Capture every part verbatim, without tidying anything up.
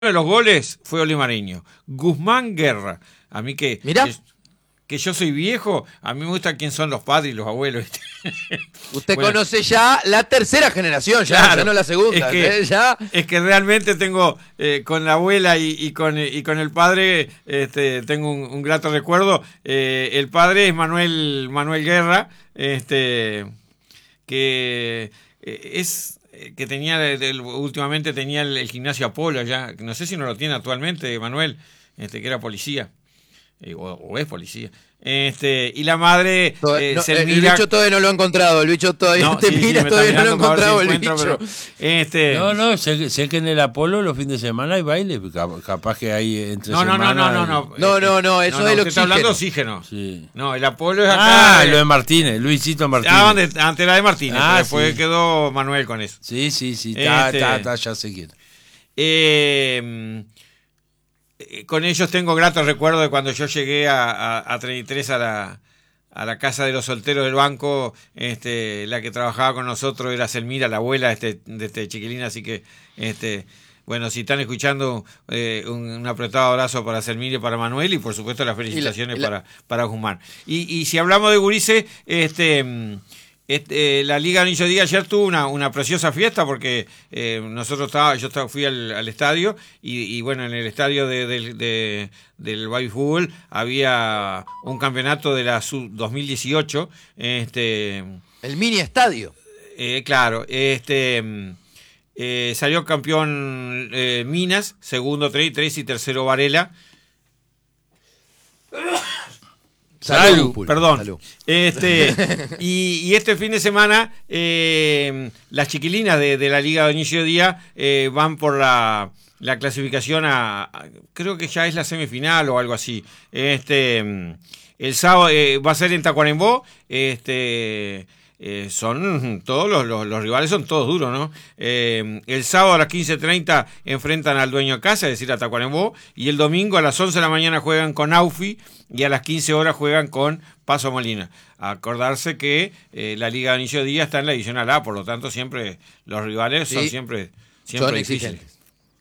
de los goles fue Olimareño. Guzmán Guerra. A mí que, que, que yo soy viejo, a mí me gusta quién son los padres y los abuelos. Usted bueno, conoce ya la tercera generación, ya, claro, ya no la segunda. Es que, ¿eh? ya... es que realmente tengo, eh, con la abuela y, y, con, y con el padre, este, tengo un, un grato recuerdo. Eh, el padre es Manuel, Manuel Guerra, este, que eh, es... que tenía el, últimamente tenía el, el gimnasio Apolo ya, no sé si no lo tiene actualmente Manuel, este, que era policía eh, o, o es policía, este, y la madre Todo, eh, no, Selmira, el bicho todavía no lo ha encontrado, el bicho todavía no, te sí, mira, sí, todavía no lo ha encontrado si el encuentro, bicho. pero, este, no, no, sé, sé que en el Apolo los fines de semana hay baile, capaz que hay entre no, no, semana. no, no, no, no, no, no, eso no, no, es el usted está hablando de oxígeno. oxígeno. Sí. No, el Apolo es acá. Ah, eh, lo de Martínez, Luisito Martínez. Ah, antes, antes la de Martínez, ah, después sí. quedó Manuel con eso. Sí, sí, sí, está, este, está, está, ya sé quién. Eh, con ellos tengo gratos recuerdos de cuando yo llegué a, a, a treinta y tres a la, a la casa de los solteros del banco. Este, la que trabajaba con nosotros era Selmira, la abuela de este, de este chiquilín, así que este, bueno, si están escuchando, eh, un, un apretado abrazo para Selmira y para Manuel, y por supuesto las felicitaciones y la, y la... para, para Guzmán. Y, y si hablamos de gurises, este... Este, la Liga Anillo Día ayer tuvo una, una preciosa fiesta porque eh, nosotros estaba, yo estaba, fui al, al estadio y, y bueno, en el estadio de, de, de, del baby fútbol había un campeonato de la sub dos mil dieciocho. Este, el mini estadio. Eh, claro, este eh, salió campeón eh, Minas, segundo treinta y tres y tercero Varela. Salud, Salud, perdón. Salud. Este, y, y este fin de semana eh, las chiquilinas de, de la Liga de Inicio de Día eh, van por la, la clasificación a, a, creo que ya es la semifinal o algo así. Este, el sábado eh, va a ser en Tacuarembó. Este, eh, son todos los, los, los rivales son todos duros, ¿no? Eh, el sábado a las quince treinta enfrentan al dueño de casa, es decir, a Tacuarembó, y el domingo a las once de la mañana juegan con Aufi y a las quince horas juegan con Paso Molina. Acordarse que eh, la Liga de Inicio de Día está en la edicional A, por lo tanto siempre los rivales sí, son siempre, siempre son difíciles. Exigentes.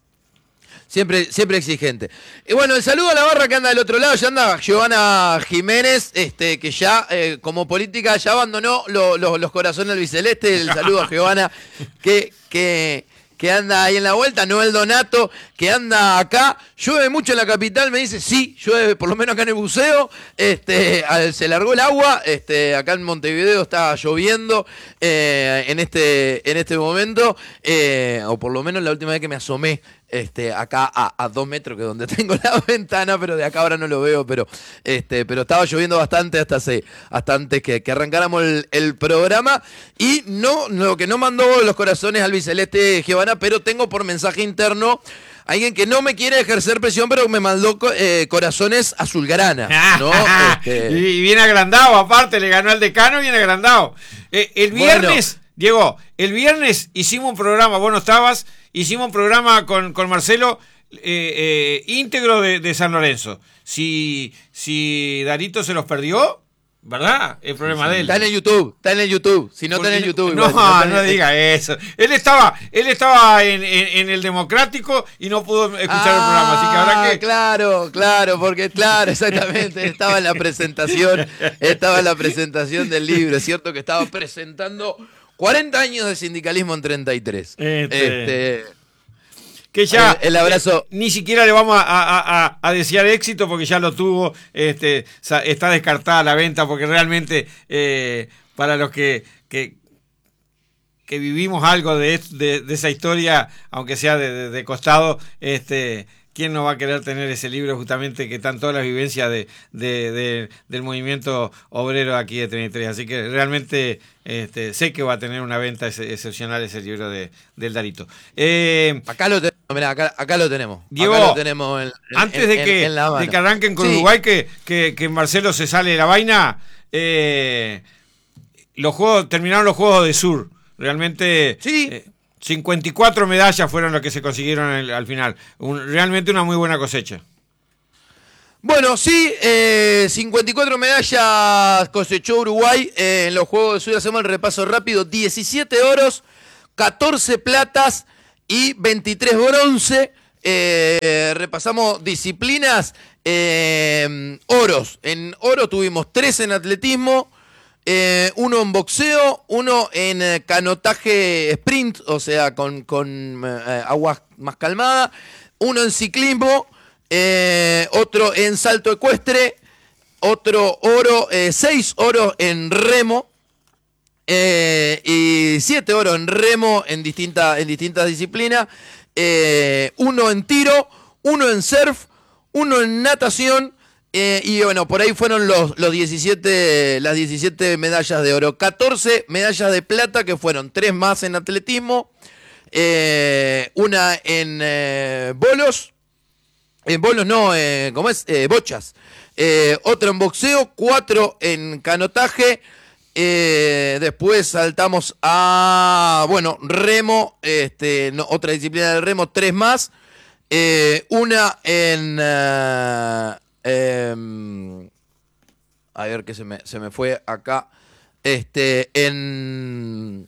Siempre, siempre exigente. Y bueno, el saludo a la barra que anda del otro lado, ya anda Giovanna Jiménez, este, que ya eh, como política ya abandonó lo, lo, los corazones albiceleste. El saludo a Giovanna que, que, que anda ahí en la vuelta. Noel Donato, que anda acá. Llueve mucho en la capital, me dice, sí, llueve por lo menos acá en el buceo. Este, se largó el agua, este, acá en Montevideo está lloviendo eh, en, este, en este momento, eh, o por lo menos la última vez que me asomé. Este, acá a, a dos metros que es donde tengo la ventana, pero de acá ahora no lo veo, pero este, pero estaba lloviendo bastante hasta, hace, hasta antes que, que arrancáramos el, el programa. Y no, lo que no mandó los corazones albiceleste Giovanna, pero tengo por mensaje interno alguien que no me quiere ejercer presión, pero me mandó eh, corazones azulgrana, ¿no? Este... Y bien agrandado, aparte, le ganó al decano bien agrandado. Eh, el viernes, bueno. Diego, el viernes hicimos un programa, vos no estabas, hicimos un programa con, con Marcelo eh, eh, íntegro de, de San Lorenzo. Si, si Darito se los perdió, ¿verdad? El problema sí, de él. Está en el YouTube, está en el YouTube. Si no está en el YouTube. No, igual, no, no diga eso. Él estaba, él estaba en, en, en el Democrático y no pudo escuchar ah, el programa, así que habrá que... Claro, claro, porque claro, exactamente, estaba en la presentación, estaba en la presentación del libro. Es cierto que estaba presentando cuarenta años de sindicalismo en treinta y tres. Este... este que ya el, el abrazo eh, ni siquiera le vamos a, a, a, a desear éxito porque ya lo tuvo, este, está descartada la venta porque realmente eh, para los que, que que vivimos algo de, de, de esa historia, aunque sea de, de, de costado, este, ¿quién no va a querer tener ese libro justamente que están todas las vivencias de, de, de, del movimiento obrero aquí de treinta y tres? Así que realmente este, sé que va a tener una venta excepcional ese libro de, del Darito. Eh, acá lo tenemos, mirá, acá, acá lo tenemos. Diego, acá lo tenemos en, en, antes de que, en, en de que arranquen con sí. Uruguay, que, que, que Marcelo se sale de la vaina, eh, los juegos terminaron los Juegos de Sur. Realmente sí. eh, cincuenta y cuatro medallas fueron las que se consiguieron el, al final. Un, realmente una muy buena cosecha. Bueno, sí, eh, cincuenta y cuatro medallas cosechó Uruguay eh, en los Juegos de Sur. Hacemos el repaso rápido. diecisiete oros, catorce platas y veintitrés bronce. Eh, repasamos disciplinas. Eh, oros. En oro tuvimos tres en atletismo, eh, uno en boxeo, uno en eh, canotaje sprint, o sea, con, con eh, aguas más calmadas, uno en ciclismo, eh, otro en salto ecuestre, otro oro, eh, seis oros en remo, eh, y siete oros en remo en, distinta, en distintas disciplinas, eh, uno en tiro, uno en surf, uno en natación, eh, y bueno, por ahí fueron los, los diecisiete, las diecisiete medallas de oro. catorce medallas de plata, que fueron tres más en atletismo, eh, una en eh, bolos, en bolos no, eh, ¿cómo es? Eh, bochas, eh, otra en boxeo, cuatro en canotaje, eh, después saltamos a, bueno, remo, este, no, otra disciplina del remo, tres más. Eh, una en... Uh, eh, a ver que se me, se me fue acá. Este, en...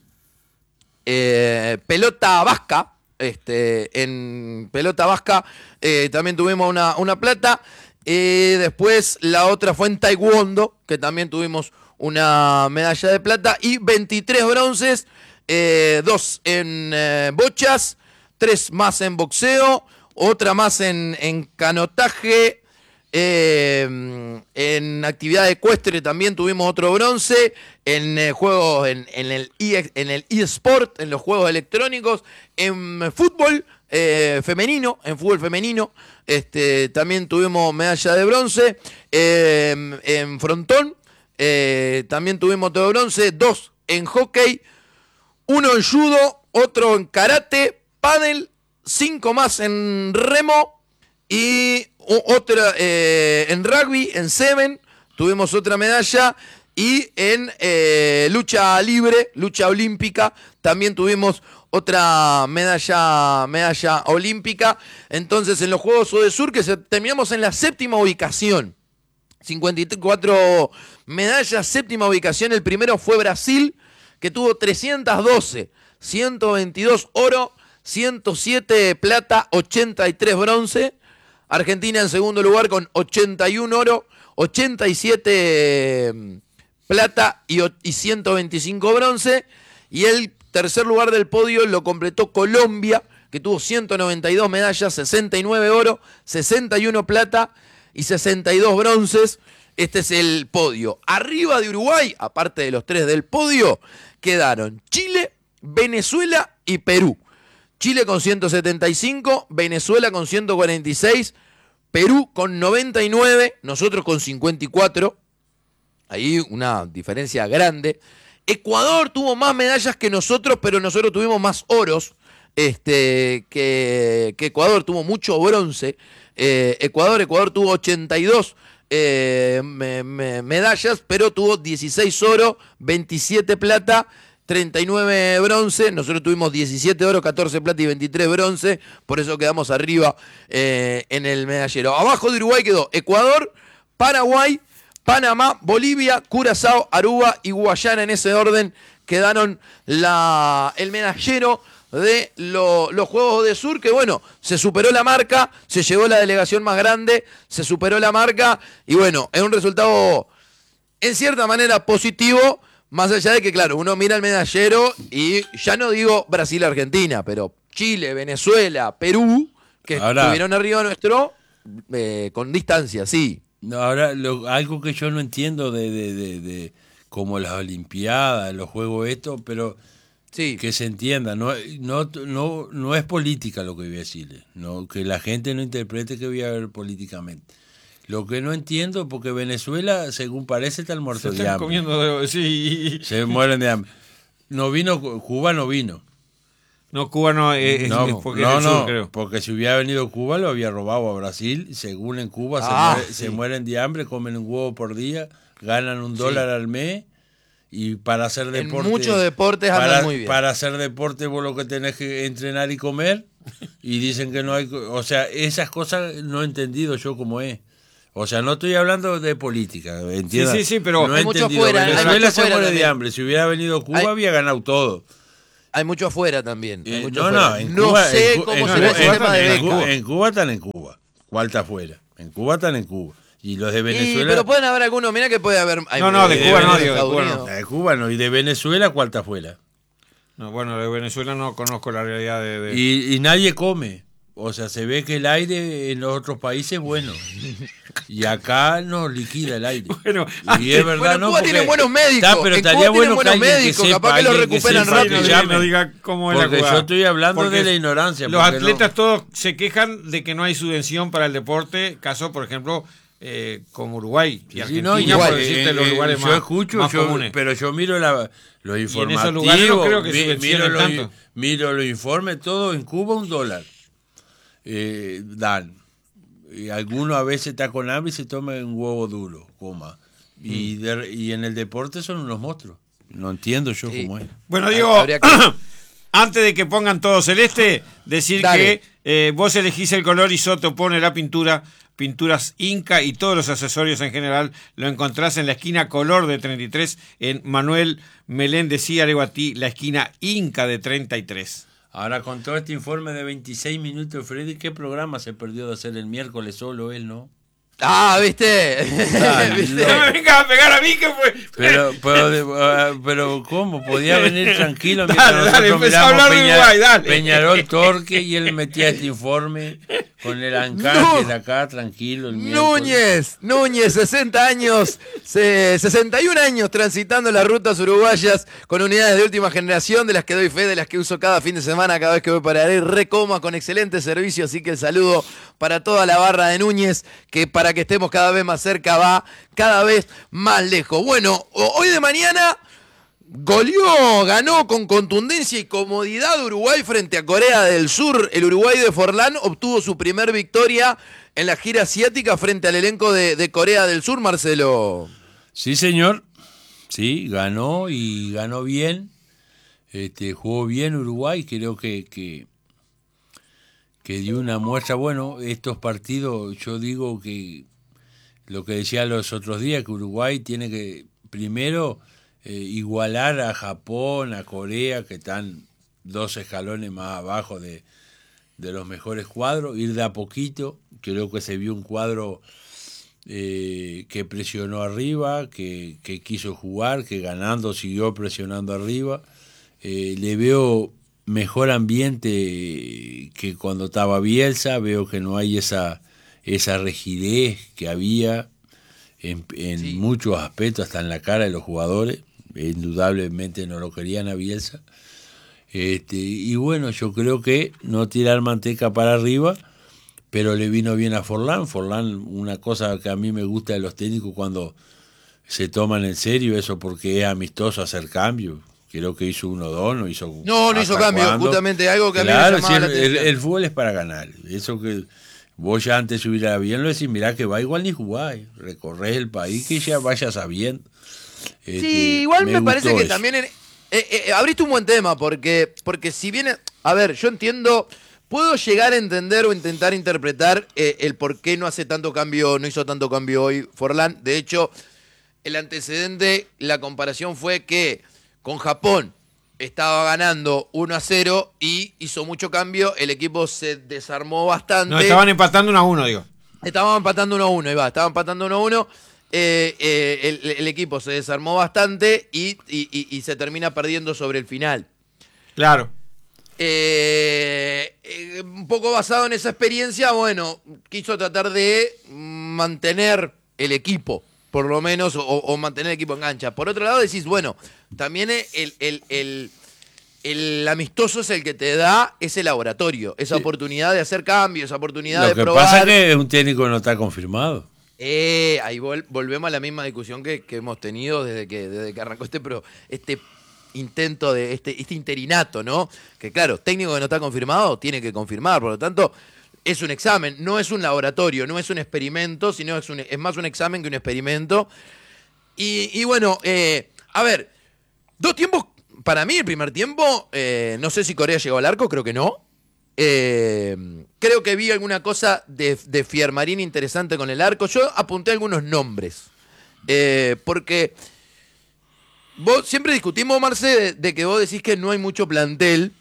Eh, pelota vasca. Este, en pelota vasca eh, también tuvimos una, una plata. Eh, después la otra fue en taekwondo, que también tuvimos una medalla de plata. Y veintitrés bronces. Eh, dos en eh, bochas. Tres más en boxeo. Otra más en, en canotaje, eh, en actividad ecuestre también tuvimos otro bronce, en eh, juegos, en, en el e, en el eSport, en los juegos electrónicos, en fútbol eh, femenino, en fútbol femenino, este, también tuvimos medalla de bronce, eh, en frontón, eh, también tuvimos otro bronce, dos en hockey, uno en judo, otro en karate, pádel, cinco más en remo y otra eh, en rugby, en seven, tuvimos otra medalla y en eh, lucha libre, lucha olímpica, también tuvimos otra medalla, medalla olímpica. Entonces en los Juegos Odesur, que se, terminamos en la séptima ubicación, cincuenta y cuatro medallas, séptima ubicación. El primero fue Brasil, que tuvo trescientos doce, ciento veintidós oro, ciento siete plata, ochenta y tres bronce. Argentina en segundo lugar con ochenta y uno oro, ochenta y siete plata y, y ciento veinticinco bronce. Y el tercer lugar del podio lo completó Colombia, que tuvo ciento noventa y dos medallas, sesenta y nueve oro, sesenta y uno plata y sesenta y dos bronces. Este es el podio. Arriba de Uruguay, aparte de los tres del podio, quedaron Chile, Venezuela y Perú. Chile con ciento setenta y cinco, Venezuela con ciento cuarenta y seis, Perú con noventa y nueve, nosotros con cincuenta y cuatro. Ahí una diferencia grande. Ecuador tuvo más medallas que nosotros, pero nosotros tuvimos más oros. Este, que, que Ecuador tuvo mucho bronce. Eh, Ecuador, Ecuador tuvo ochenta y dos eh, me, me, medallas, pero tuvo dieciséis oro, veintisiete plata, treinta y nueve bronce. Nosotros tuvimos diecisiete oro, catorce plata y veintitrés bronce. Por eso quedamos arriba eh, en el medallero. Abajo de Uruguay quedó Ecuador, Paraguay, Panamá, Bolivia, Curazao, Aruba y Guayana. En ese orden quedaron la, el medallero de lo, los Juegos Odesur, que bueno, se superó la marca, se llegó la delegación más grande, se superó la marca y bueno, es un resultado en cierta manera positivo. Más allá de que, claro, uno mira el medallero y ya no digo Brasil-Argentina, pero Chile, Venezuela, Perú, que ahora, estuvieron arriba nuestro, eh, con distancia, sí. No, ahora, lo, algo que yo no entiendo de, de, de, de como las Olimpiadas, los Juegos estos, pero sí, que se entienda, no, no, no, no es política lo que voy a decirle, no, que la gente no interprete que voy a ver políticamente. Lo que no entiendo, porque Venezuela, según parece, está muerto de hambre. Comiendo, sí. Se mueren de hambre. No vino, Cuba no vino. No, Cuba no es, no, es porque no, es el no, sur, creo. Porque si hubiera venido Cuba, lo había robado a Brasil. Según en Cuba, ah, se, muere, sí. se mueren de hambre, comen un huevo por día, ganan un dólar sí. al mes. Y para hacer deporte... En muchos deportes andan para, muy bien. Para hacer deporte vos lo que tenés que entrenar y comer. Y dicen que no hay... O sea, esas cosas no he entendido yo cómo es. O sea, no estoy hablando de política, ¿entiendes? Sí, sí, sí, pero no he hay mucho entendido. fuera, Venezuela hay mucho se fuera muere también. de hambre. Si hubiera venido Cuba, hay... había ganado todo. Hay mucho afuera también. Hay Eh, mucho no, afuera. no, en no Cuba, sé en, Cu- cómo en, será Cu- ese en- tema de en Beco. Cu- en Cuba están en Cuba. ¿Cuál está afuera? En Cuba están en Cuba. Y los de Y, Venezuela. pero pueden haber algunos, mira que puede haber. hay- No, no, de eh, Cuba no, Estados digo, de Cuba no. Unidos. La de Cuba no. Y de Venezuela, ¿cuál está afuera? No, bueno, de Venezuela no conozco la realidad de... de... Y, y nadie come. O sea, se ve que el aire en los otros países es bueno. Y acá nos liquida el aire. Bueno, y es verdad, Bueno, ¿no? Cuba Porque- tiene buenos médicos. Está, pero En estaría Cuba tienen bueno que buenos alguien que médicos, sepa, capaz que lo alguien que recuperan sepa, rápido. que no, llame. no diga cómo es la Porque jugada. yo estoy hablando Porque de la ignorancia. Los porque atletas no- todos se quejan de que no hay subvención para el deporte, caso, por ejemplo, eh, como Uruguay y Sí, Argentina, no, por igual, decirte eh, los eh, lugares yo más, escucho, más yo- comunes. pero yo miro la, los en esos informativos, lugares no creo que mi- subvencionen miro, los, tanto. miro los informes, todo en Cuba un dólar eh, dan. Y alguno a veces está con hambre y se toma un huevo duro, coma. Y, de- y en el deporte son unos monstruos. No entiendo yo Sí. cómo es. Bueno, digo, Habría que- antes de que pongan todo celeste, decir Dale. que eh, vos elegís el color y Soto pone la pintura, pinturas Inca y todos los accesorios en general, lo encontrás en la esquina color de treinta y tres, en Manuel Meléndez y Areguatí, la esquina Inca de treinta y tres. Ahora, con todo este informe de veintiséis minutos, Freddy, ¿qué programa se perdió de hacer el miércoles solo él, no? Ah, ¿viste? Dale, ¿Viste? No me vengas a pegar a mí, que fue... Pero, pero, ah, pero ¿cómo? Podía venir tranquilo mientras Dale, dale, nosotros empezá a miramos hablar de Peña- Uruguay, dale. Peñarol Torque y él metía este informe con el Ancángel acá, tranquilo. El miércoles. Núñez, Núñez, sesenta años, se- sesenta y un años transitando las rutas uruguayas con unidades de última generación, de las que doy fe, de las que uso cada fin de semana, cada vez que voy para ahí, recoma con excelente servicio, así que el saludo para toda la barra de Núñez, que para que estemos cada vez más cerca va cada vez más lejos. Bueno, o- hoy de mañana goleó, ganó con contundencia y comodidad Uruguay frente a Corea del Sur. El Uruguay de Forlán obtuvo su primer victoria en la gira asiática frente al elenco de, de Corea del Sur, Marcelo. Sí, señor. Sí, ganó y ganó bien. Este, jugó bien Uruguay, creo que, que, que dio una muestra. Bueno, estos partidos, yo digo que lo que decía los otros días, que Uruguay tiene que primero eh, igualar a Japón, a Corea, que están dos escalones más abajo de, de los mejores cuadros, ir de a poquito. Creo que se vio un cuadro eh, que presionó arriba, que, que quiso jugar, que ganando siguió presionando arriba. Eh, le veo mejor ambiente que cuando estaba Bielsa, veo que no hay esa, esa rigidez que había en, en Sí. muchos aspectos, hasta en la cara de los jugadores. Indudablemente no lo querían a Bielsa. Este, y bueno, yo creo que no tirar manteca para arriba, pero le vino bien a Forlán. Forlán, una cosa que a mí me gusta de los técnicos cuando se toman en serio eso, porque es amistoso hacer cambios. Creo que hizo uno o dos, no hizo. No, no hizo ¿hasta cambio, cuándo? justamente algo que a mí Claro, me llamaba sí, la el, atención. el- el fútbol es para ganar. Eso que vos ya antes de subir al avión lo decís, mirá que va igual ni jugás, recorres el país que ya vayas sabiendo. Este, Sí, igual me, parece gustó que eso. también en- eh, eh, abriste un buen tema, porque, porque si viene, a ver, yo entiendo, puedo llegar a entender o intentar interpretar eh, el por qué no hace tanto cambio, no hizo tanto cambio hoy Forlán. De hecho, el antecedente, la comparación fue que con Japón estaba ganando uno a cero y hizo mucho cambio, el equipo se desarmó bastante. No, estaban empatando uno a uno, digo. Estaban empatando uno a uno, Iba, estaban empatando uno a uno. Eh, eh, el, el equipo se desarmó bastante y, y- y- y se termina perdiendo sobre el final. Claro. Eh, eh, un poco basado en esa experiencia, bueno, quiso tratar de mantener el equipo, por lo menos, o, o mantener el equipo en cancha. Por otro lado, decís, bueno, también el, el, el, el amistoso es el que te da ese laboratorio, esa Sí. oportunidad de hacer cambios, esa oportunidad Lo de que probar. pasa es que un técnico no está confirmado. Eh, ahí vol- volvemos a la misma discusión que, que hemos tenido desde que, desde que arrancó este, pero este intento de este, este interinato, ¿no? Que claro, técnico que no está confirmado tiene que confirmar, por lo tanto, es un examen, no es un laboratorio, no es un experimento, sino es, un, es más un examen que un experimento. Y, y bueno, eh, a ver, dos tiempos, para mí el primer tiempo, eh, no sé si Corea llegó al arco, creo que no. Eh, creo que vi alguna cosa de, de Fiermarín interesante con el arco. Yo apunté algunos nombres. Eh, porque vos siempre discutimos, Marce, de, de que vos decís que no hay mucho plantel.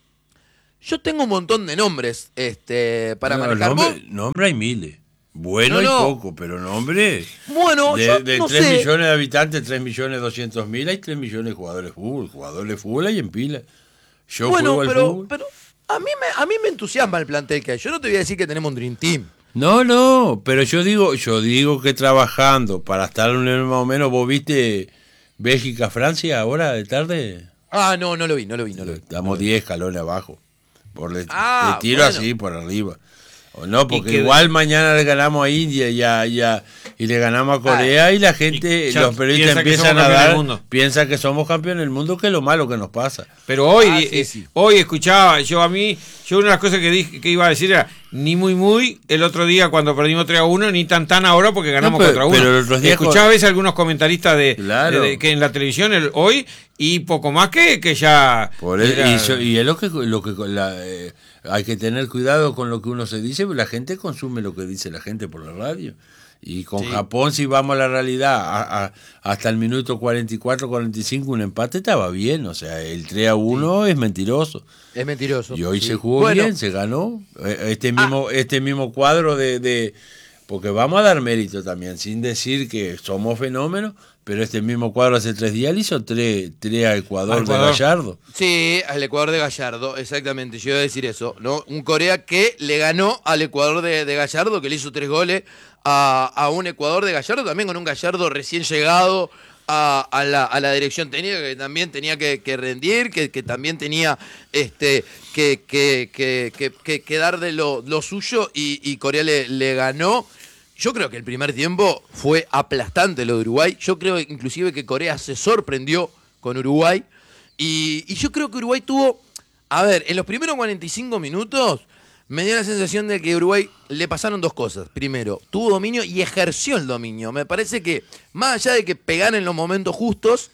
Yo tengo un montón de nombres este, para no, manejar. Nombre, nombre hay miles. Bueno, no, no. y poco, pero nombre. Bueno, de, yo de no tres sé. millones de habitantes, tres millones doscientos mil, hay tres millones de jugadores de fútbol. Jugadores de fútbol hay en pila. Yo bueno, juego al pero, fútbol. pero a mí, me, a mí me entusiasma el plantel que hay. Yo no te voy a decir que tenemos un Dream Team. No, no, pero yo digo, yo digo que trabajando para estar en un nivel más o menos, vos viste Bélgica-Francia ahora de tarde. Ah, no, no lo vi, no lo vi, no lo vi. Estamos diez escalones abajo. Por le, ah, le tiro bueno. así por arriba. O no, porque igual de... mañana le ganamos a India y, a, y, a, y le ganamos a Corea ah, y la gente, y los periodistas empiezan a dar, piensan que somos campeones del mundo, que es lo malo que nos pasa. Pero hoy, ah, sí, eh, sí. hoy escuchaba, yo a mí, yo una de las cosas que dije que iba a decir era, ni muy muy el otro día cuando perdimos tres a uno, ni tan tan ahora porque ganamos no, pero, cuatro a uno. Pero el otro día escuchaba a veces algunos comentaristas de, claro. de, de que en la televisión el, hoy y poco más que, que ya... Por el, era... y, yo, y es lo que... Lo que la, eh, hay que tener cuidado con lo que uno se dice, porque la gente consume lo que dice la gente por la radio. Y con sí. Japón, si vamos a la realidad, a, a, hasta el minuto cuarenta y cuatro, cuarenta y cinco, un empate estaba bien. O sea, el tres a uno sí. es mentiroso. Es mentiroso. Y hoy sí. se jugó bueno. bien, se ganó. Este mismo, ah. este mismo cuadro de, de... Porque vamos a dar mérito también, sin decir que somos fenómenos, pero este mismo cuadro hace tres días le hizo tres, tres a Ecuador, Ecuador de Gallardo. Sí, al Ecuador de Gallardo, exactamente, yo iba a decir eso, ¿no? Un Corea que le ganó al Ecuador de, de Gallardo, que le hizo tres goles a, a un Ecuador de Gallardo, también con un Gallardo recién llegado a, a, la, a la dirección técnica, que también tenía que, que rendir, que, que también tenía este que, que, que, que, que, que dar de lo, lo suyo, y, y Corea le, le ganó. Yo creo que el primer tiempo fue aplastante lo de Uruguay. Yo creo inclusive que Corea se sorprendió con Uruguay. Y, y yo creo que Uruguay tuvo... A ver, en los primeros cuarenta y cinco minutos me dio la sensación de que a Uruguay le pasaron dos cosas. Primero, tuvo dominio y ejerció el dominio. Me parece que, más allá de que pegar en los momentos justos,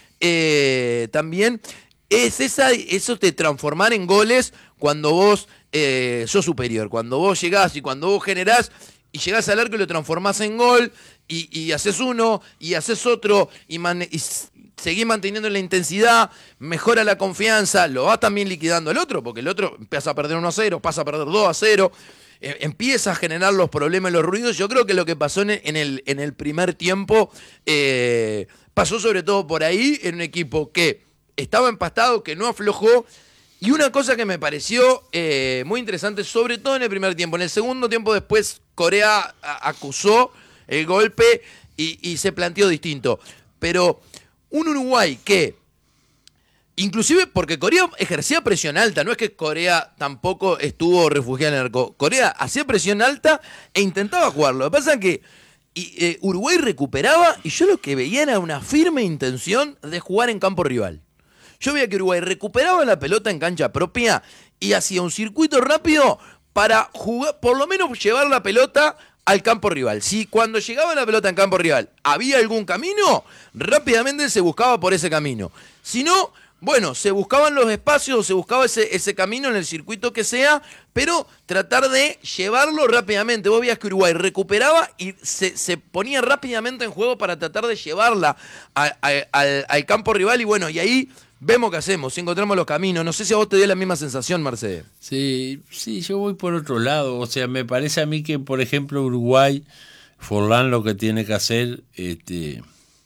eh, también es esa, eso de transformar en goles cuando vos eh, sos superior. Cuando vos llegás y cuando vos generás... Y llegás al arco y lo transformás en gol, y, y haces uno, y haces otro, y, man, y seguís manteniendo la intensidad, mejora la confianza, lo vas también liquidando el otro, porque el otro empieza a perder uno a cero, pasa a perder dos a cero, eh, empieza a generar los problemas y los ruidos. Yo creo que lo que pasó en el, en el, en el primer tiempo eh, pasó sobre todo por ahí, en un equipo que estaba empastado, que no aflojó. Y una cosa que me pareció eh, muy interesante, sobre todo en el primer tiempo. En el segundo tiempo después Corea acusó el golpe y, y se planteó distinto. Pero un Uruguay que, inclusive porque Corea ejercía presión alta, no es que Corea tampoco estuvo refugiada en el arco. Corea hacía presión alta e intentaba jugarlo. Lo que pasa es que y, eh, Uruguay recuperaba y yo lo que veía era una firme intención de jugar en campo rival. Yo veía que Uruguay recuperaba la pelota en cancha propia y hacía un circuito rápido para jugar, por lo menos llevar la pelota al campo rival. Si cuando llegaba la pelota en campo rival había algún camino, rápidamente se buscaba por ese camino. Si no, bueno, se buscaban los espacios, se buscaba ese, ese camino en el circuito que sea, pero tratar de llevarlo rápidamente. Vos veías que Uruguay recuperaba y se, se ponía rápidamente en juego para tratar de llevarla a, a, al, al campo rival, y bueno, y ahí... Vemos qué hacemos, si encontramos los caminos. No sé si a vos te dio la misma sensación, Marcelo. Sí, sí, yo voy por otro lado. O sea, me parece a mí que, por ejemplo, Uruguay, Forlán lo que tiene que hacer este,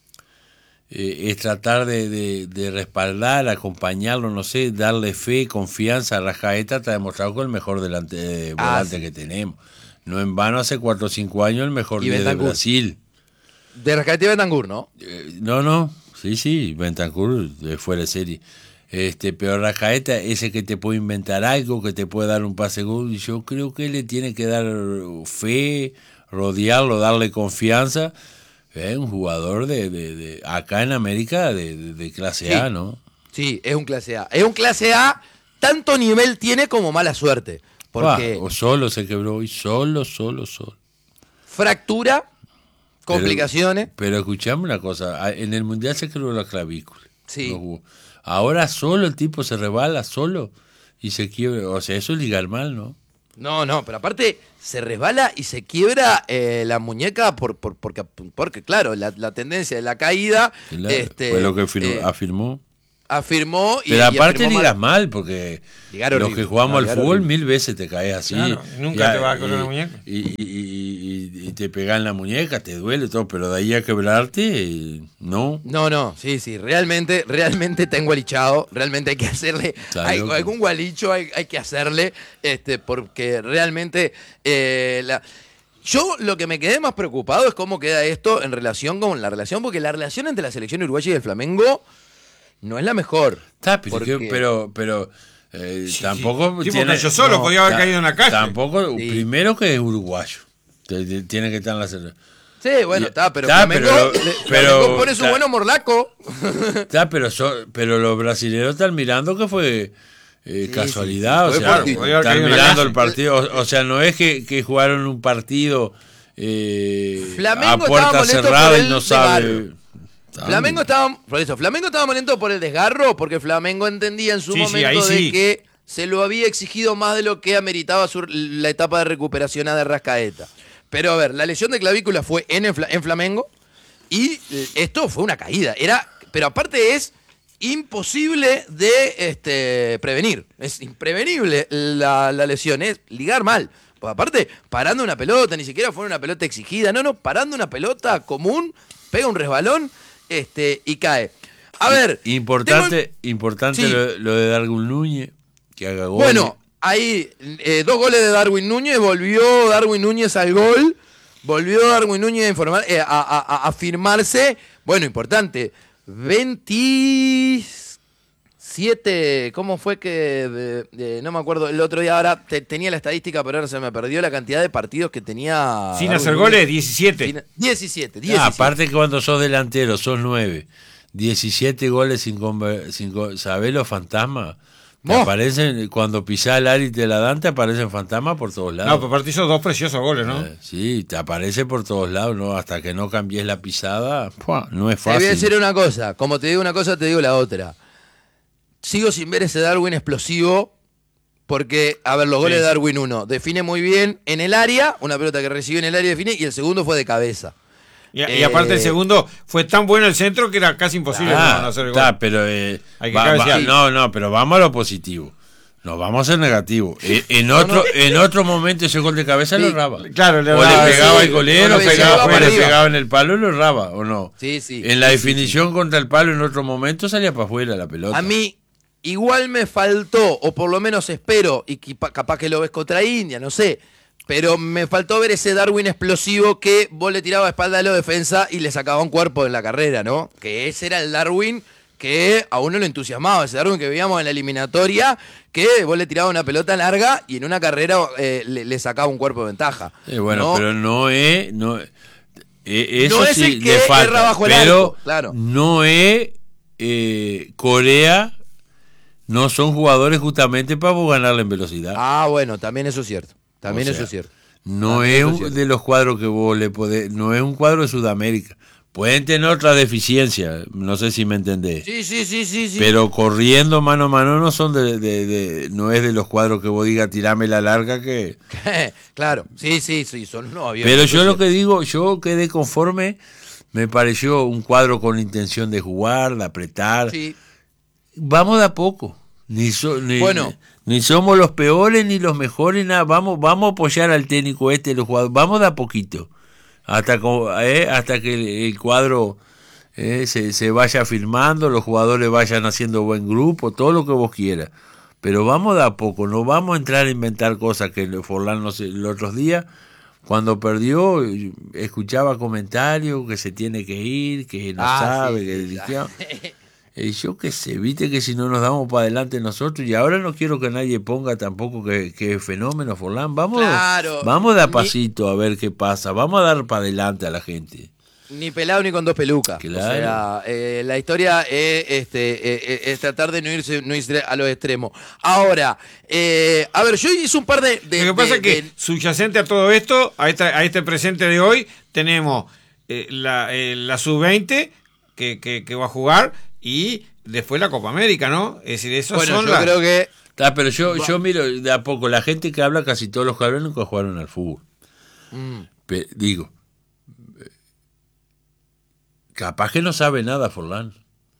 eh, es tratar de, de, de respaldar, acompañarlo, no sé, darle fe, confianza. Arrascaeta está demostrado con el mejor delante, eh, volante ah, sí. que tenemos. No en vano, hace cuatro o cinco años el mejor diez de Brasil. De Arrascaeta y Bentancur, ¿no? Eh, no, no. Sí, sí, Bentancur de fuera de serie. Este, pero Arrascaeta, ese que te puede inventar algo, que te puede dar un pase gol, y yo creo que le tiene que dar fe, rodearlo, darle confianza. Es un jugador de, de, de acá en América de, de, de clase sí. A, ¿no? Sí, es un clase A. Es un clase A, tanto nivel tiene como mala suerte. Porque ah, o solo se quebró hoy, solo, solo, solo. Fractura. Complicaciones. Pero, pero escuchame una cosa, en el Mundial se quebró la clavícula. Sí. No ahora solo el tipo se rebala, solo, y se quiebra. O sea, eso es ligar mal, ¿no? No, no, pero aparte se resbala y se quiebra eh, la muñeca por, por, porque, porque, claro, la, la tendencia de la caída... Claro, este, fue lo que afirmó. eh, afirmó. Afirmó y. Pero aparte y ligas mal, mal porque ligar los horrible. que jugamos No, al ligar fútbol horrible. mil veces te caes así. Claro, nunca y, te va a correr y, la muñeca. Y, y, y, y, y te pegan la muñeca, te duele todo, pero de ahí a quebrarte, no. No, no, sí, sí, realmente, realmente está engualichado, realmente hay que hacerle, hay, algún gualicho hay, hay que hacerle, este, porque realmente eh, la... Yo lo que me quedé más preocupado es cómo queda esto en relación con la relación, porque la relación entre la selección uruguaya y el Flamengo no es la mejor. Está, pero, porque... pero, pero eh, sí, tampoco sí. tiene... Yo solo no, podía haber ta, caído en la calle. Tampoco, sí. Primero que es uruguayo, tiene que estar en la selección. Sí, bueno, está, pero ta, Flamengo, pero, le, pero Flamengo pone su ta, bueno morlaco. Está, pero, so, pero los brasileños están mirando que fue... Eh, sí, casualidad, sí, sí. Fue o sea, están mirando el partido, o, o sea, no es que, que jugaron un partido eh, Flamengo a puerta cerrada y no sabe. Flamengo estaba, por eso, Flamengo estaba molesto por el desgarro, porque Flamengo entendía en su sí, momento sí, de sí. que se lo había exigido más de lo que ameritaba su, la etapa de recuperación a de Rascaeta. Pero a ver, la lesión de clavícula fue en, el, en Flamengo y esto fue una caída. Era, pero aparte es imposible de este, prevenir. Es imprevenible la, la lesión, es ligar mal. Pues aparte, parando una pelota, ni siquiera fue una pelota exigida, no, no, parando una pelota común, pega un resbalón este, y cae. A ver. Importante, tengo... importante sí. lo, lo de Darwin Núñez, que haga gol. Bueno, ahí eh, dos goles de Darwin Núñez, volvió Darwin Núñez al gol, volvió Darwin Núñez a, informar, eh, a, a, a firmarse. Bueno, importante. veintisiete, ¿cómo fue que? De, de, no me acuerdo, el otro día ahora te, tenía la estadística, pero ahora se me perdió la cantidad de partidos que tenía. Sin hacer goles, diecisiete. Sin, diecisiete, diecisiete. Ah, aparte que cuando sos delantero, sos nueve. diecisiete goles sin, sin ¿sabés los fantasmas? Te oh. aparecen, cuando pisás el área y te la dan, te aparecen fantasmas por todos lados. No, pero aparte hizo dos preciosos goles, ¿no? Eh, sí, te aparece por todos lados, ¿no? Hasta que no cambies la pisada, ¡pua! No es fácil. Te voy a decir una cosa, como te digo una cosa, te digo la otra. Sigo sin ver ese Darwin explosivo, porque, a ver, los goles sí. de Darwin, uno, define muy bien en el área, una pelota que recibió en el área define, y el segundo fue de cabeza. Y, eh, y aparte el segundo fue tan bueno el centro que era casi imposible ah, no hacer el gol. Está, pero eh, Hay que va, va, no, no, pero vamos a lo positivo. No vamos a ser negativo. En, en otro, no, no. en otro momento ese gol de cabeza sí, lo erraba. Claro, le o erraba, le pegaba sí, el golero, le pegaba, o le pegaba en el palo y lo erraba, ¿o no? Sí, sí. En la sí, definición sí, sí. contra el palo en otro momento salía para afuera la pelota. A mí igual me faltó, o por lo menos espero, y capaz que lo ves contra India, no sé. Pero me faltó ver ese Darwin explosivo que vos le tiraba a espalda a la defensa y le sacaba un cuerpo en la carrera, ¿no? Que ese era el Darwin que a uno lo entusiasmaba, ese Darwin que veíamos en la eliminatoria, que vos le tiraba una pelota larga y en una carrera eh, le, le sacaba un cuerpo de ventaja. Eh, bueno, ¿no? Pero no es... No, eh, eso no es sí el que le falta, erra bajo el pero arco, claro. No es eh, Corea... No son jugadores justamente para vos ganarle en velocidad. Ah, bueno, también eso es cierto. También o sea, eso es cierto. No es, es cierto. De los cuadros que vos le podés, no es un cuadro de Sudamérica. Pueden tener otra deficiencia, no sé si me entendés. Sí, sí, sí, sí, sí. Pero corriendo mano a mano no son de, de, de no es de los cuadros que vos digas tirame la larga que. Claro, sí, sí, sí, son no aviones. Pero yo lo que digo, yo quedé conforme, me pareció un cuadro con intención de jugar, de apretar. Sí. Vamos de a poco. Ni, so, ni, bueno. ni, ni somos los peores ni los mejores, nada. Vamos, vamos a apoyar al técnico este, los jugadores. Vamos de a poquito. Hasta, eh, hasta que el, el cuadro eh, se, se vaya firmando, los jugadores vayan haciendo buen grupo, todo lo que vos quieras. Pero vamos de a poco, no vamos a entrar a inventar cosas que Forlán no sé, los otros días, cuando perdió, escuchaba comentarios que se tiene que ir, que no ah, sabe, sí, que sí, sí. Eh, yo qué sé, viste que si no nos damos para adelante nosotros, y ahora no quiero que nadie ponga tampoco que, que fenómeno Forlán, vamos, claro, vamos de a pasito ni, a ver qué pasa, vamos a dar para adelante a la gente. Ni pelado ni con dos pelucas. Claro. O sea, eh, la historia es, este, eh, es tratar de no irse, no irse a los extremos. Ahora, eh, a ver, yo hice un par de... de Lo que pasa de, es que de, subyacente a todo esto, a, esta, a este presente de hoy, tenemos eh, la, eh, la sub veinte que, que, que va a jugar y después la Copa América, ¿no? Es decir, esos bueno, son yo las... creo que Ah, pero yo, yo miro de a poco, la gente que habla, casi todos los que hablan nunca jugaron al fútbol. Mm. Pe- digo, capaz que no sabe nada Forlán.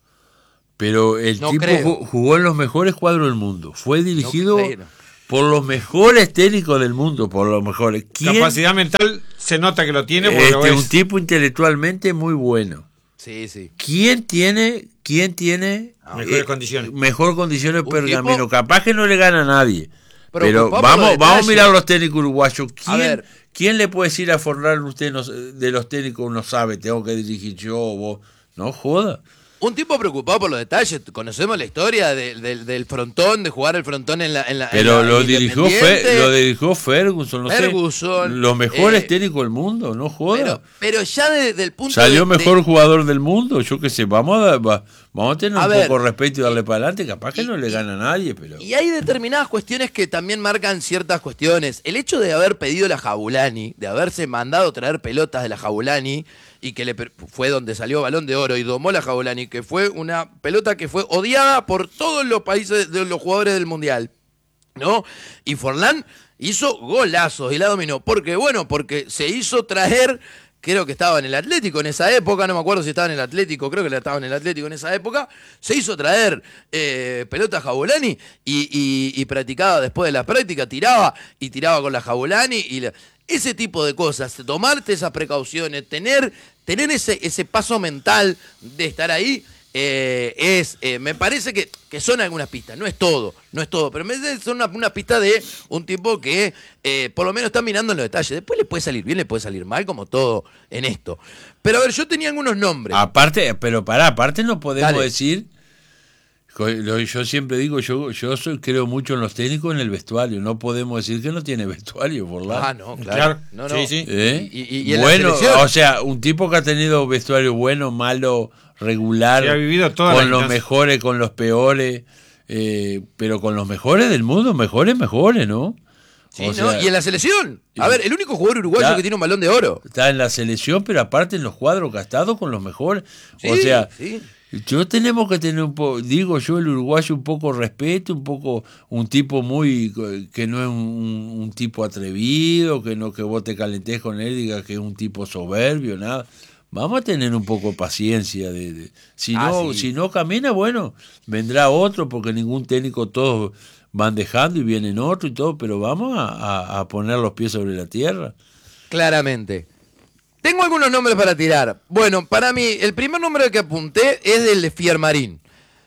Pero el no tipo creo. jugó en los mejores cuadros del mundo. Fue dirigido no por los mejores técnicos del mundo, por los mejores. ¿Quién? Capacidad mental se nota que lo tiene porque este, lo es. Un tipo intelectualmente muy bueno. Sí, sí. ¿Quién tiene, quién tiene mejores eh, condiciones? Mejor condiciones Pergamino. Tipo, capaz que no le gana a nadie. Pero vamos, vamos a mirar los técnicos uruguayos. ¿Quién, ¿quién le puede decir a Forlán, usted no, de los técnicos no sabe, tengo que dirigir yo, vos? No joda. Un tipo preocupado por los detalles. Conocemos la historia de, de, del frontón, de jugar el frontón en la. En la Pero en la, lo, en dirigió Fe, lo dirigió Ferguson, no Ferguson, sé. Los mejores eh, técnicos del mundo, no joda. Pero, pero ya desde el punto Salió de, mejor de, jugador del mundo, yo qué sé. Vamos a, va, vamos a tener a un ver, poco de respeto y darle para adelante. Capaz que y, no le gana a nadie, pero. Y hay determinadas cuestiones que también marcan ciertas cuestiones. El hecho de haber pedido la Jabulani, de haberse mandado traer pelotas de la Jabulani, y que le fue donde salió Balón de Oro y domó la Jabulani, que fue una pelota que fue odiada por todos los países de los jugadores del Mundial, ¿no? Y Forlán hizo golazos y la dominó. ¿Por qué? Bueno, porque se hizo traer, creo que estaba en el Atlético en esa época, no me acuerdo si estaba en el Atlético, creo que estaba en el Atlético en esa época, se hizo traer eh, pelota Jabulani y, y, y practicaba después de la práctica, tiraba y tiraba con la Jabulani y la, ese tipo de cosas, tomarte esas precauciones, tener, tener ese, ese paso mental de estar ahí, eh, es, eh, me parece que, que son algunas pistas, no es todo, no es todo, pero me parece que son una, una pista de un tipo que eh, por lo menos está mirando en los detalles. Después le puede salir bien, le puede salir mal, como todo en esto. Pero a ver, yo tenía algunos nombres. Aparte, pero pará, aparte no podemos Dale. decir... Yo siempre digo, yo yo soy, creo mucho en los técnicos en el vestuario. No podemos decir que no tiene vestuario, Forlán. Ah, no, claro. No, no. Sí, sí. ¿Eh? Y, y, y en bueno, la o sea, un tipo que ha tenido vestuario bueno, malo, regular, sí, ha vivido toda con la los clase. mejores, con los peores, eh, pero con los mejores del mundo, mejores, mejores, ¿no? Sí, o sea, ¿no? Y en la selección. A ver, el único jugador uruguayo está, que tiene un Balón de Oro. Está en la selección, pero aparte en los cuadros gastados con los mejores. Sí, o sea, sí. Yo tenemos que tener un poco, digo yo, el uruguayo un poco respeto, un poco, un tipo muy, que no es un, un tipo atrevido, que no que vos te calentés con él y digas que es un tipo soberbio, nada. Vamos a tener un poco de paciencia. De, de si, ah, no, sí. si no camina, bueno, vendrá otro, porque ningún técnico, todos van dejando y vienen otro y todo, pero vamos a, a, a poner los pies sobre la tierra. Claramente. Tengo algunos nombres para tirar. Bueno, para mí, el primer nombre que apunté es del de Fiermarín.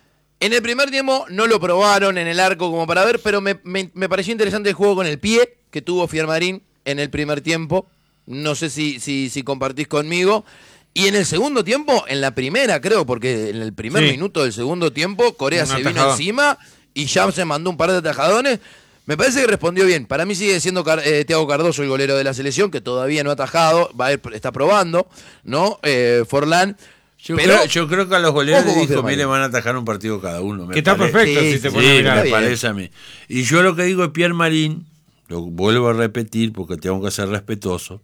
En el primer tiempo no lo probaron en el arco como para ver, pero me, me, me pareció interesante el juego con el pie que tuvo Fiermarín en el primer tiempo. No sé si, si, si compartís conmigo. Y en el segundo tiempo, en la primera creo, porque en el primer sí. minuto del segundo tiempo, Corea se atajadón. vino encima y ya se mandó un par de atajadones. Me parece que respondió bien. Para mí sigue siendo eh, Thiago Cardoso el golero de la selección, que todavía no ha atajado, va a ir, está probando, ¿no? Eh, Forlán. Yo, pero, creo, yo creo que a los goleros le dijo, mire, van a atajar un partido cada uno. Me que está parece. perfecto, sí, si te sí, pones a mirar. me parece a mí. Y yo lo que digo de Pierre Marín, lo vuelvo a repetir porque tengo que ser respetuoso.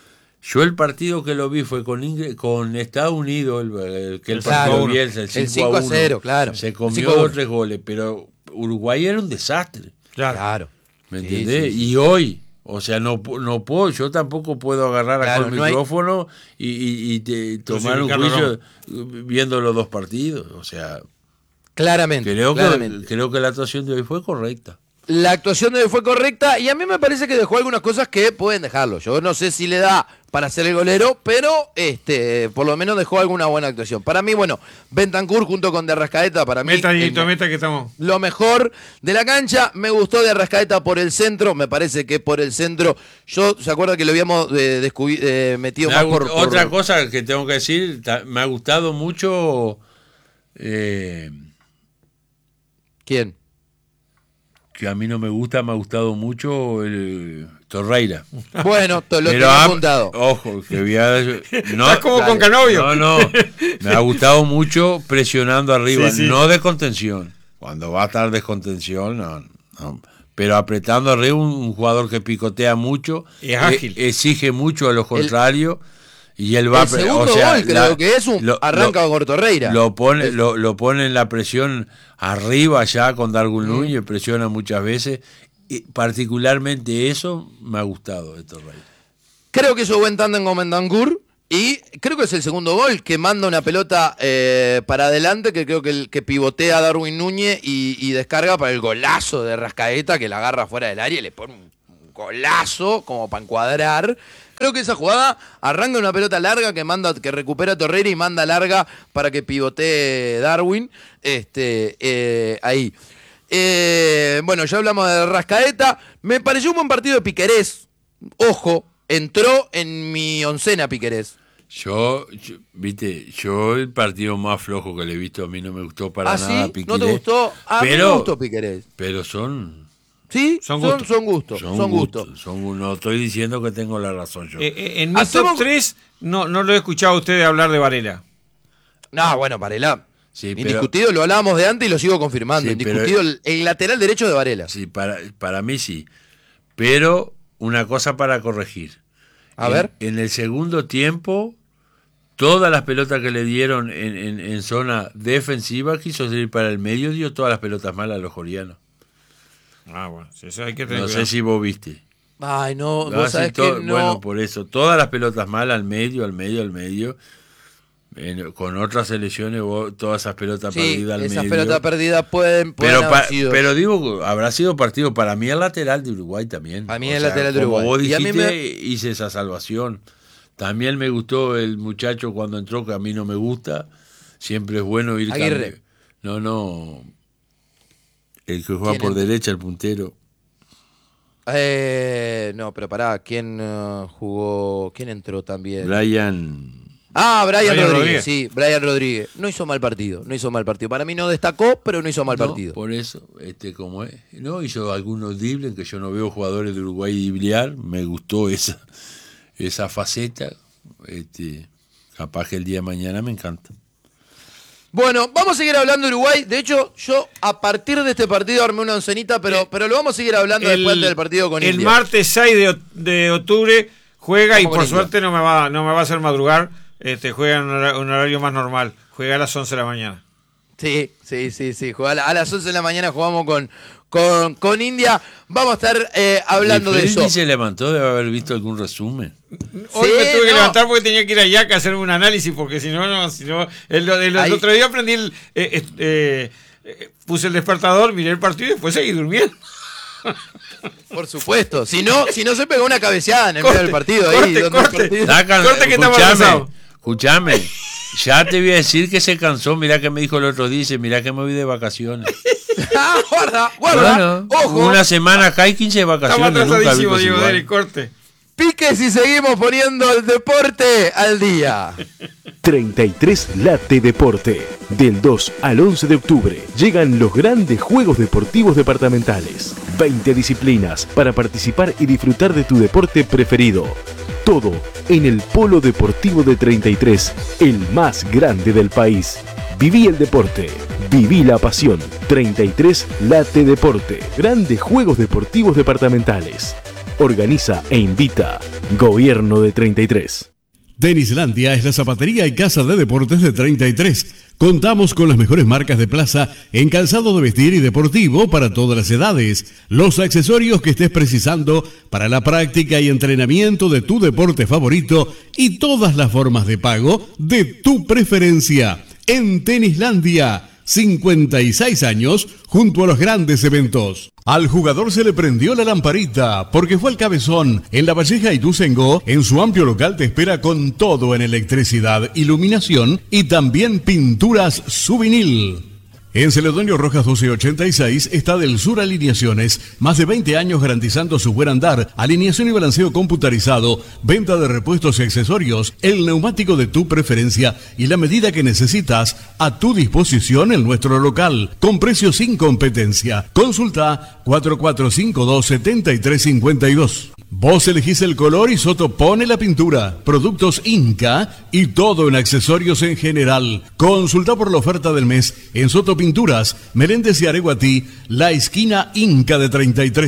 Yo el partido que lo vi fue con Ingl- con Estados Unidos, el, el, que el claro, partido Bielsa, el cinco a cero, claro. Se comió dos tres goles, pero Uruguay era un desastre. Claro. claro. ¿Me entendés? Sí, sí, sí. Y hoy, o sea, no, no puedo, yo tampoco puedo agarrar claro, acá el no micrófono hay... y, y, y te, tomar un juicio no. viendo los dos partidos. O sea, claramente, creo, claramente. Que, creo que la actuación de hoy fue correcta. La actuación de hoy fue correcta y a mí me parece que dejó algunas cosas que pueden dejarlo. Yo no sé si le da para ser el golero, pero este por lo menos dejó alguna buena actuación. Para mí, bueno, Bentancur junto con De Arrascaeta, para mí... Meta, Dieguito, meta que estamos. Lo mejor de la cancha. Me gustó De Arrascaeta por el centro. Me parece que por el centro... Yo, ¿se acuerda que lo habíamos eh, descubri- eh, metido me más gust- por, por... Otra cosa que tengo que decir, ta- me ha gustado mucho... Eh, ¿Quién? Que a mí no me gusta, me ha gustado mucho el Torreira. Bueno, to, lo Pero tenía ha, apuntado. Ojo, que voy a... No, Estás como dale. con Canovio. No, no, me ha gustado mucho presionando arriba, sí, sí. no de contención. Cuando va a estar de contención, no, no. Pero apretando arriba, un, un jugador que picotea mucho, es ágil. Eh, exige mucho a los contrarios. Y él va, el segundo o sea, gol creo la, que es un lo, arranca lo, con Torreira. Lo pone, lo, lo pone en la presión arriba ya con Darwin mm. Núñez, presiona muchas veces. Y particularmente eso me ha gustado de Torreira. Creo que hizo buen tándem con Bentancur. Y creo que es el segundo gol, que manda una pelota eh, para adelante, que creo que, el, que pivotea a Darwin Núñez y, y descarga para el golazo de Rascaeta, que la agarra fuera del área y le pone un golazo como para encuadrar. Creo que esa jugada arranca una pelota larga que manda, que recupera a Torreira y manda larga para que pivotee Darwin. Este, eh, ahí. Eh, bueno, ya hablamos de Rascaeta. Me pareció un buen partido de Piquerés. Ojo. Entró en mi oncena Piquerés. Yo, yo, viste, yo el partido más flojo que le he visto, a mí no me gustó para ¿Ah, nada sí? Piquerés. ¿No te gustó? A pero, mí me gustó Piquerés. Pero son... Sí, son gustos. Son gustos. Son, son gustos. gustos. Son, no estoy diciendo que tengo la razón yo. Eh, eh, en mi top tres no, no lo he escuchado a usted hablar de Varela. No, bueno, Varela... Sí, indiscutido, pero, lo hablábamos de antes y lo sigo confirmando. Sí, indiscutido, pero, el, el lateral derecho de Varela. Sí, para, para mí sí. Pero una cosa para corregir. A en, ver. En el segundo tiempo, todas las pelotas que le dieron en, en, en zona defensiva, quiso salir para el medio, dio todas las pelotas malas a los coreanos. Ah, bueno, eso hay que tener No cuidado. sé si vos viste. Ay, no, no vos sabés to- que no. Bueno, por eso, todas las pelotas malas al medio, al medio, al medio. En, con otras selecciones, vos, todas esas pelotas sí, perdidas al esas medio. pelotas perdidas pueden, pueden pero, haber pa, sido. pero digo, habrá sido partido para mí el lateral de Uruguay también. Para mí o el sea, lateral de como Uruguay. vos Y a dijiste, mí me... hice esa salvación. También me gustó el muchacho cuando entró, que a mí no me gusta. Siempre es bueno ir Aguirre. Cambi- No, no. El que juega por entra? derecha, el puntero. Eh, no, pero pará, ¿quién uh, jugó? ¿Quién entró también? Brian. Ah, Brian, Brian Rodríguez. Rodríguez. Sí, Brian Rodríguez. No hizo mal partido, no hizo mal partido. Para mí no destacó, pero no hizo mal No, partido. por eso, este, como es. No, hizo algunos dribles, que yo no veo jugadores de Uruguay driblear. Me gustó esa, esa faceta. Este, capaz que el día de mañana me encanta. Bueno, vamos a seguir hablando de Uruguay. De hecho, yo a partir de este partido armé una oncenita, pero, Eh, pero lo vamos a seguir hablando el, después del partido con El India. martes seis de, o- de octubre juega y Vamos por con India. suerte no me va no me va a hacer madrugar. Este, juega en un horario, un horario más normal. Juega a las once de la mañana. Sí, sí, sí, sí. Juega a, la- a las once de la mañana jugamos con, con, con India. Vamos a estar eh, hablando de eso. ¿Y se levantó de haber visto algún resumen? Hoy Sí, me tuve que no. levantar porque tenía que ir allá a hacerme un análisis, porque si no, no, si no, el, el- el Ahí. otro día aprendí, el, eh, eh, eh, puse el despertador, miré el partido y después seguí durmiendo. Por supuesto. Si no, si no se pegó una cabeceada en el Corte, medio del partido. corte, ahí, donde el corte. partido- Sacan- Corte que estamos escuchame, atrasados. escuchame. Ya te voy a decir que se cansó. Mirá que me dijo el otro día. Dice, mirá que me voy de vacaciones. Ah, guarda, guarda. Bueno, Ojo. una semana acá y quince de Estamos vacaciones. Nunca vi atrasadísimos, cosas Diego, igual. dale, corte. Piques y seguimos poniendo el deporte al día. treinta y tres Late Deporte. Del dos al once de octubre llegan los grandes Juegos Deportivos Departamentales. veinte disciplinas para participar y disfrutar de tu deporte preferido. Todo en el Polo Deportivo de treinta y tres, el más grande del país. Viví el deporte, viví la pasión. treinta y tres Late Deporte. Grandes Juegos Deportivos Departamentales. Organiza e invita Gobierno de treinta y tres. Tenislandia es la zapatería y casa de deportes de treinta y tres. Contamos con las mejores marcas de plaza en calzado de vestir y deportivo para todas las edades. Los accesorios que estés precisando para la práctica y entrenamiento de tu deporte favorito y todas las formas de pago de tu preferencia. En Tenislandia, cincuenta y seis años junto a los grandes eventos. Al jugador se le prendió la lamparita porque fue al Cabezón. En La Valleja y Ituzaingó, en su amplio local te espera con todo en electricidad, iluminación y también pinturas Souvenir. En Celedonio Rojas doce ochenta y seis está Del Sur Alineaciones, más de veinte años garantizando su buen andar, alineación y balanceo computarizado, venta de repuestos y accesorios, el neumático de tu preferencia y la medida que necesitas a tu disposición en nuestro local, con precios sin competencia. Consulta cuatro cuatro cinco dos, siete tres cinco dos. Vos elegís el color y Soto pone la pintura. Productos Inca y todo en accesorios en general. Consulta por la oferta del mes en Soto Pinturas, Meléndez y Areguatí, la esquina Inca de treinta y tres.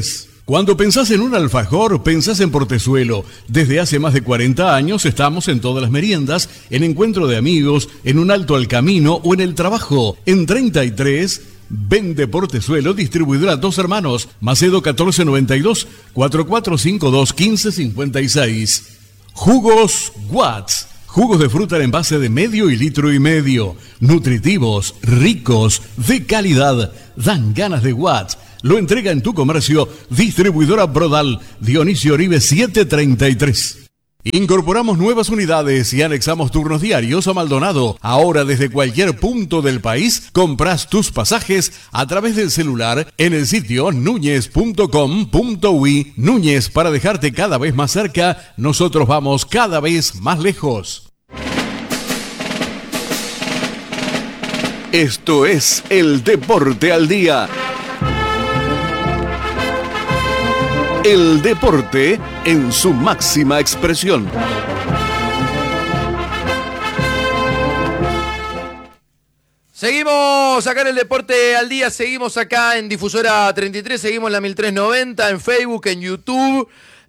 Cuando pensás en un alfajor, pensás en Portezuelo. Desde hace más de cuarenta años estamos en todas las meriendas, en encuentro de amigos, en un alto al camino o en el trabajo. En treinta y tres, vende Portezuelo, distribuidora Dos Hermanos, Macedo catorce noventa y dos, cuatro cuatro cinco dos, uno cinco cinco seis. Jugos Watts. Jugos de fruta en envase de medio y litro y medio. Nutritivos, ricos, de calidad. Dan ganas de Watts. Lo entrega en tu comercio, distribuidora Brodal, Dionisio Oribe setecientos treinta y tres. Incorporamos nuevas unidades y anexamos turnos diarios a Maldonado. Ahora desde cualquier punto del país, compras tus pasajes a través del celular en el sitio núñez punto com punto uy. Núñez, para dejarte cada vez más cerca, nosotros vamos cada vez más lejos. Esto es el Deporte al Día. El deporte en su máxima expresión. Seguimos acá en el Deporte al Día, seguimos acá en Difusora treinta y tres, seguimos en la mil trescientos noventa, en Facebook, en YouTube.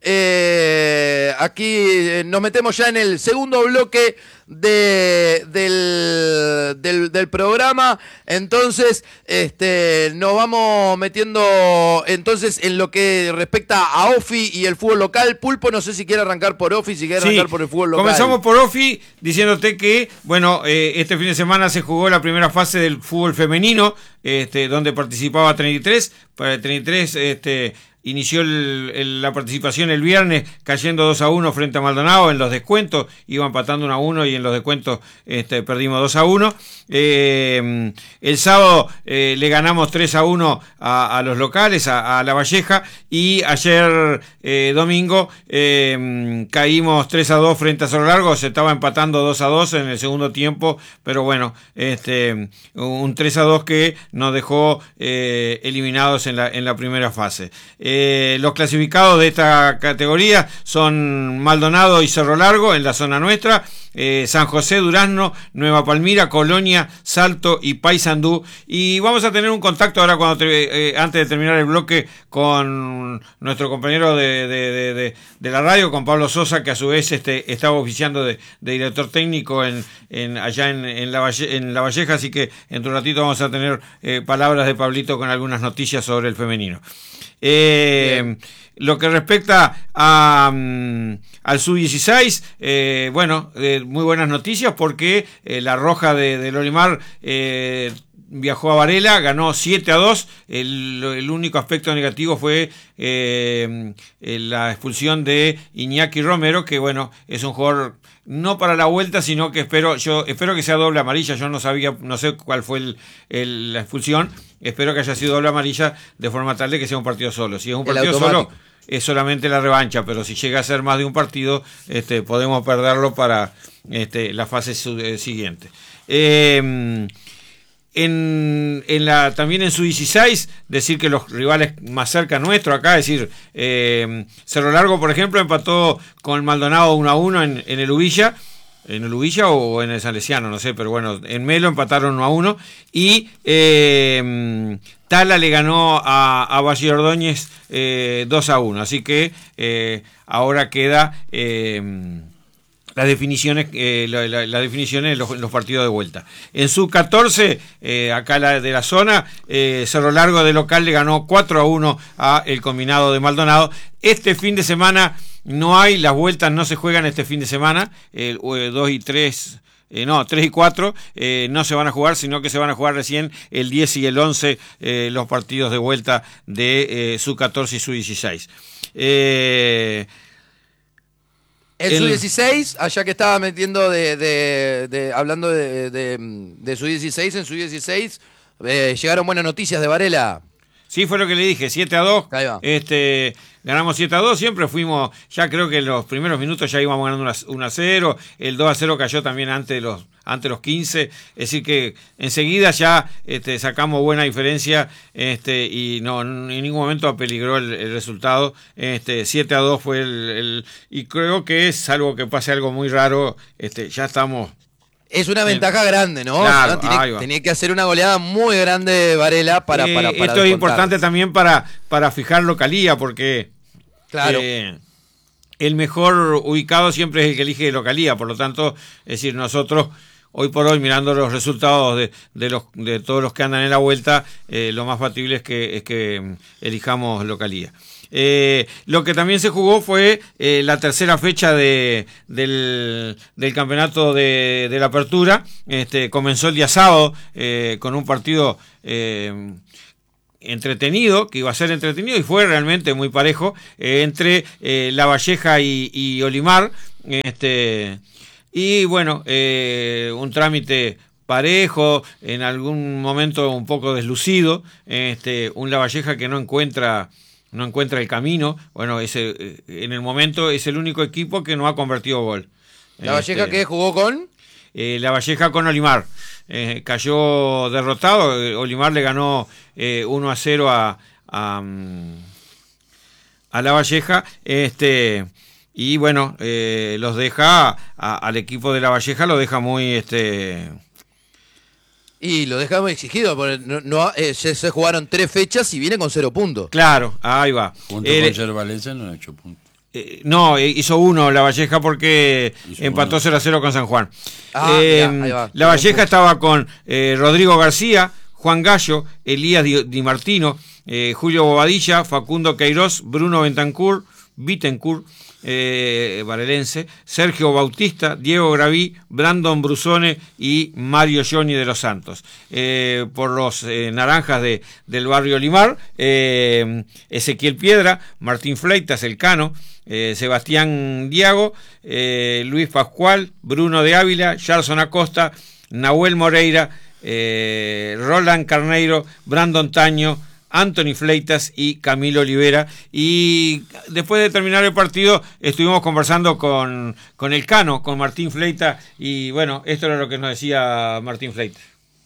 Eh, aquí eh, nos metemos ya en el segundo bloque de, del, del, del programa. Entonces este, nos vamos metiendo entonces en lo que respecta a Ofi y el fútbol local. Pulpo, no sé si quiere arrancar por Ofi, si quiere arrancar sí, por el fútbol local. Comenzamos por Ofi diciéndote que bueno, eh, este fin de semana se jugó la primera fase del fútbol femenino, este, donde participaba treinta y tres. Para el treinta y tres este, inició el, el, la participación el viernes cayendo dos a uno frente a Maldonado. En los descuentos iba empatando uno a uno y en los descuentos este, perdimos dos a uno. Eh, el sábado eh, le ganamos tres a uno a, a los locales, a, a La Valleja, y ayer eh, domingo eh, caímos tres a dos frente a Cerro Largo. Se estaba empatando dos a dos en el segundo tiempo, pero bueno, este, un tres a dos que nos dejó eh, eliminados en la, en la primera fase. Eh, los clasificados de esta categoría son Maldonado y Cerro Largo en la zona nuestra, eh, San José, Durazno, Nueva Palmira, Colonia, Salto y Paysandú. Y vamos a tener un contacto ahora cuando te, eh, antes de terminar el bloque con nuestro compañero de, de, de, de, de la radio, con Pablo Sosa, que a su vez este, estaba oficiando de, de director técnico en, en, allá en, en, la Valle, en La Valleja, así que en un ratito vamos a tener eh, palabras de Pablito con algunas noticias sobre el femenino. Eh, lo que respecta a, um, al sub dieciséis, eh, bueno, eh, muy buenas noticias porque eh, la Roja de, de Lolimar eh, viajó a Varela, ganó siete a dos. El, el único aspecto negativo fue eh, la expulsión de Iñaki Romero, que bueno, es un jugador no para la vuelta, sino que espero yo espero que sea doble amarilla. Yo no sabía, no sé cuál fue el, el, la expulsión. Espero que haya sido doble amarilla de forma tal de que sea un partido solo. Si es un partido solo, es solamente la revancha, pero si llega a ser más de un partido, este, podemos perderlo para este, la fase siguiente. Eh, En, en la, también en su dieciséis, decir que los rivales más cerca nuestro acá, es decir, eh, Cerro Largo, por ejemplo, empató con Maldonado uno a uno en, en el Ubilla, en el Ubilla o en el Salesiano, no sé, pero bueno, en Melo empataron uno a uno, y eh, Tala le ganó a, a Valle Ordóñez eh, dos a uno, así que eh, ahora queda eh, las definiciones, eh, la, la, la definiciones en los, los partidos de vuelta. En sub catorce, eh, acá la, de la zona, eh, Cerro Largo de local le ganó cuatro a uno a el combinado de Maldonado. Este fin de semana no hay, las vueltas no se juegan este fin de semana, el eh, dos y tres, eh, no, tres y cuatro eh, no se van a jugar, sino que se van a jugar recién el diez y el once eh, los partidos de vuelta de eh, sub catorce y sub dieciséis. Eh, El, el sub dieciséis, allá que estaba metiendo de, de, de hablando de, de, de sub dieciséis, en sub dieciséis eh, llegaron buenas noticias de Varela. Sí, fue lo que le dije, siete a dos. Ahí va. Este, ganamos siete a dos, siempre fuimos, ya creo que en los primeros minutos ya íbamos ganando uno a cero, el dos a cero cayó también antes de los antes de los quince, es decir que enseguida ya este, sacamos buena diferencia este, y no en ningún momento apeligró el, el resultado. Este, siete a dos fue el, el y creo que es, salvo que pase algo muy raro, este, ya estamos Es una ventaja eh, grande, ¿no? Claro, Tiene, tenía que hacer una goleada muy grande Varela para, eh, para, para Esto descontar. es importante también para, para fijar localía, porque claro. eh, el mejor ubicado siempre es el que elige localía. Por lo tanto, es decir, nosotros hoy por hoy, mirando los resultados de, de, los, de todos los que andan en la vuelta, eh, lo más factible es que, es que elijamos localía. Eh, lo que también se jugó fue eh, la tercera fecha de, del, del campeonato de, de la apertura. Este, comenzó el día sábado eh, con un partido eh, entretenido, que iba a ser entretenido y fue realmente muy parejo, eh, entre eh, La Valleja y, y Olimar. Este, y bueno, eh, un trámite parejo, en algún momento un poco deslucido, este, un La Valleja que no encuentra no encuentra el camino. Bueno, ese, en el momento es el único equipo que no ha convertido gol. ¿La Valleja este, que jugó con? Eh, La Valleja con Olimar. Eh, cayó derrotado. Olimar le ganó eh, uno a cero a, a, a La Valleja. Este, y bueno, eh, los deja a, al equipo de La Valleja, lo deja muy... este Y lo dejamos exigido, porque no, no, eh, se, se jugaron tres fechas y viene con cero puntos. Claro, ahí va. Junto eh, con Ser Valencia no ha hecho puntos. Eh, no, hizo uno La Valleja porque hizo empató uno. cero a cero con San Juan. Ah, eh, mirá, ahí va. La Valleja estaba con eh, Rodrigo García, Juan Gallo, Elías Di, Di Martino, eh, Julio Bobadilla, Facundo Queiroz, Bruno Bentancur, Bittencourt, eh, varelense, Sergio Bautista, Diego Graví, Brandon Brusone y Mario Johnny de los Santos. Eh, por los eh, naranjas de, del barrio Olimar, eh, Ezequiel Piedra, Martín Fleitas, El Cano, eh, Sebastián Diago, eh, Luis Pascual, Bruno de Ávila, Jarson Acosta, Nahuel Moreira, eh, Roland Carneiro, Brandon Taño, Anthony Fleitas y Camilo Olivera. Y después de terminar el partido estuvimos conversando con, con El Cano, con Martín Fleitas, y bueno, esto era lo que nos decía Martín Fleitas.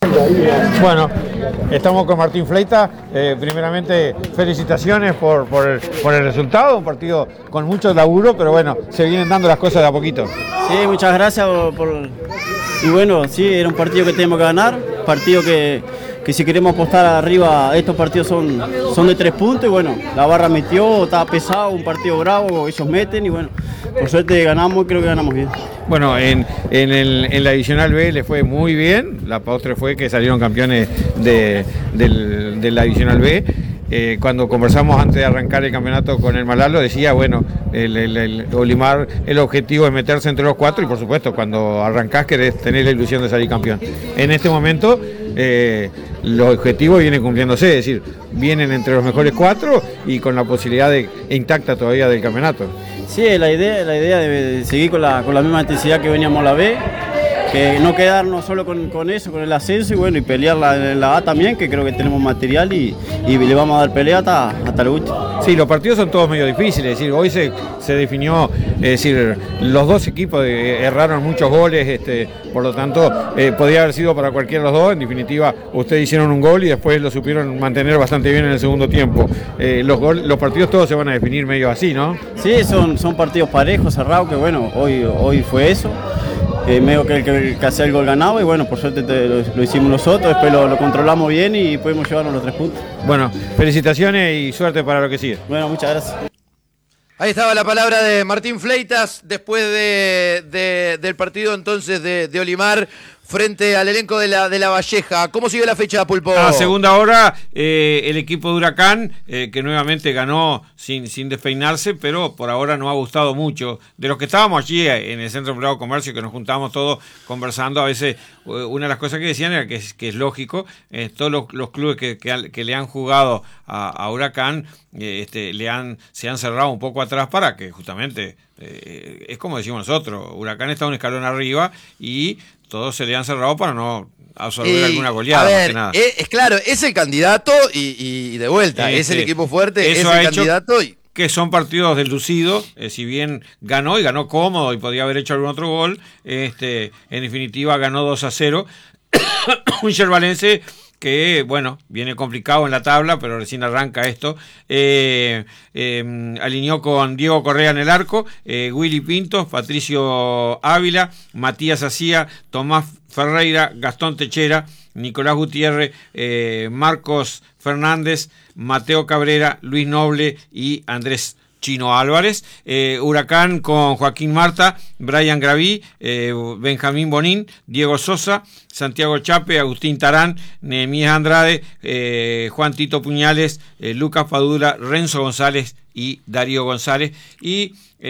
Bueno, estamos con Martín Fleitas. Eh, primeramente, felicitaciones por, por, el, por el resultado, un partido con mucho laburo, pero bueno, se vienen dando las cosas de a poquito. Sí, muchas gracias por, por... Y bueno, sí, era un partido que tenemos que ganar, partido que, que si queremos apostar arriba, estos partidos son, son de tres puntos, y bueno, la barra metió, estaba pesado, un partido bravo, ellos meten, y bueno, por suerte ganamos y creo que ganamos bien. Bueno, en, en, el, en la Divisional B le fue muy bien, la postre fue que salieron campeones de, de, de la Divisional B. Eh, cuando conversamos antes de arrancar el campeonato con el Malalo, decía, bueno, el, el, el Olimar, el objetivo es meterse entre los cuatro, y por supuesto, cuando arrancás querés tener la ilusión de salir campeón. En este momento, eh, los objetivos vienen cumpliéndose, es decir, vienen entre los mejores cuatro y con la posibilidad de, intacta todavía del campeonato. Sí, la idea, la idea de seguir con la, con la misma intensidad que veníamos a la B, que no quedarnos solo con, con eso, con el ascenso, y bueno, y pelear la, la A también, que creo que tenemos material y, y le vamos a dar pelea hasta, hasta el último. Sí, los partidos son todos medio difíciles, es decir, hoy se, se definió, es decir, los dos equipos eh, erraron muchos goles, este, por lo tanto, eh, podía haber sido para cualquiera de los dos. En definitiva, ustedes hicieron un gol y después lo supieron mantener bastante bien en el segundo tiempo. Eh, los, gol, los partidos todos se van a definir medio así, ¿no? Sí, son, son partidos parejos, cerrados, que bueno, hoy, hoy fue eso. Eh, medio que el que, que hacía el gol ganaba, y bueno, por suerte te, lo, lo hicimos nosotros, después lo, lo controlamos bien y pudimos llevarnos los tres puntos. Bueno, felicitaciones y suerte para lo que sigue. Bueno, muchas gracias. Ahí estaba la palabra de Martín Fleitas después de, de, del partido entonces de, de Olimar frente al elenco de la, de la Valleja. ¿Cómo sigue la fecha, Pulpo? A segunda hora, eh, el equipo de Huracán, eh, que nuevamente ganó sin, sin despeinarse, pero por ahora no ha gustado mucho. De los que estábamos allí en el Centro Privado de Comercio, que nos juntábamos todos conversando, a veces una de las cosas que decían era que es, que es lógico, eh, todos los, los clubes que, que, que le han jugado a, a Huracán eh, este, le han, se han cerrado un poco atrás para que justamente, eh, es como decimos nosotros, Huracán está un escalón arriba y todos se le han cerrado para no absorber eh, alguna goleada. A ver, más que nada. Es, es claro, es el candidato y, y de vuelta, este, es el equipo fuerte, es el candidato. Y... que son partidos deslucidos, eh, si bien ganó y ganó cómodo y podía haber hecho algún otro gol, este, en definitiva ganó dos a cero. Un yerbalense que, bueno, viene complicado en la tabla, pero recién arranca esto. Eh, eh, alineó con Diego Correa en el arco, eh, Willy Pintos, Patricio Ávila, Matías Acía, Tomás Ferreira, Gastón Techera, Nicolás Gutiérrez, eh, Marcos Fernández, Mateo Cabrera, Luis Noble y Andrés Chino Álvarez. eh, Huracán con Joaquín Marta, Brian Graví, eh, Benjamín Bonín, Diego Sosa, Santiago Chape, Agustín Tarán, Nehemías Andrade, eh, Juan Tito Puñales, eh, Lucas Padula, Renzo González y Darío González. Y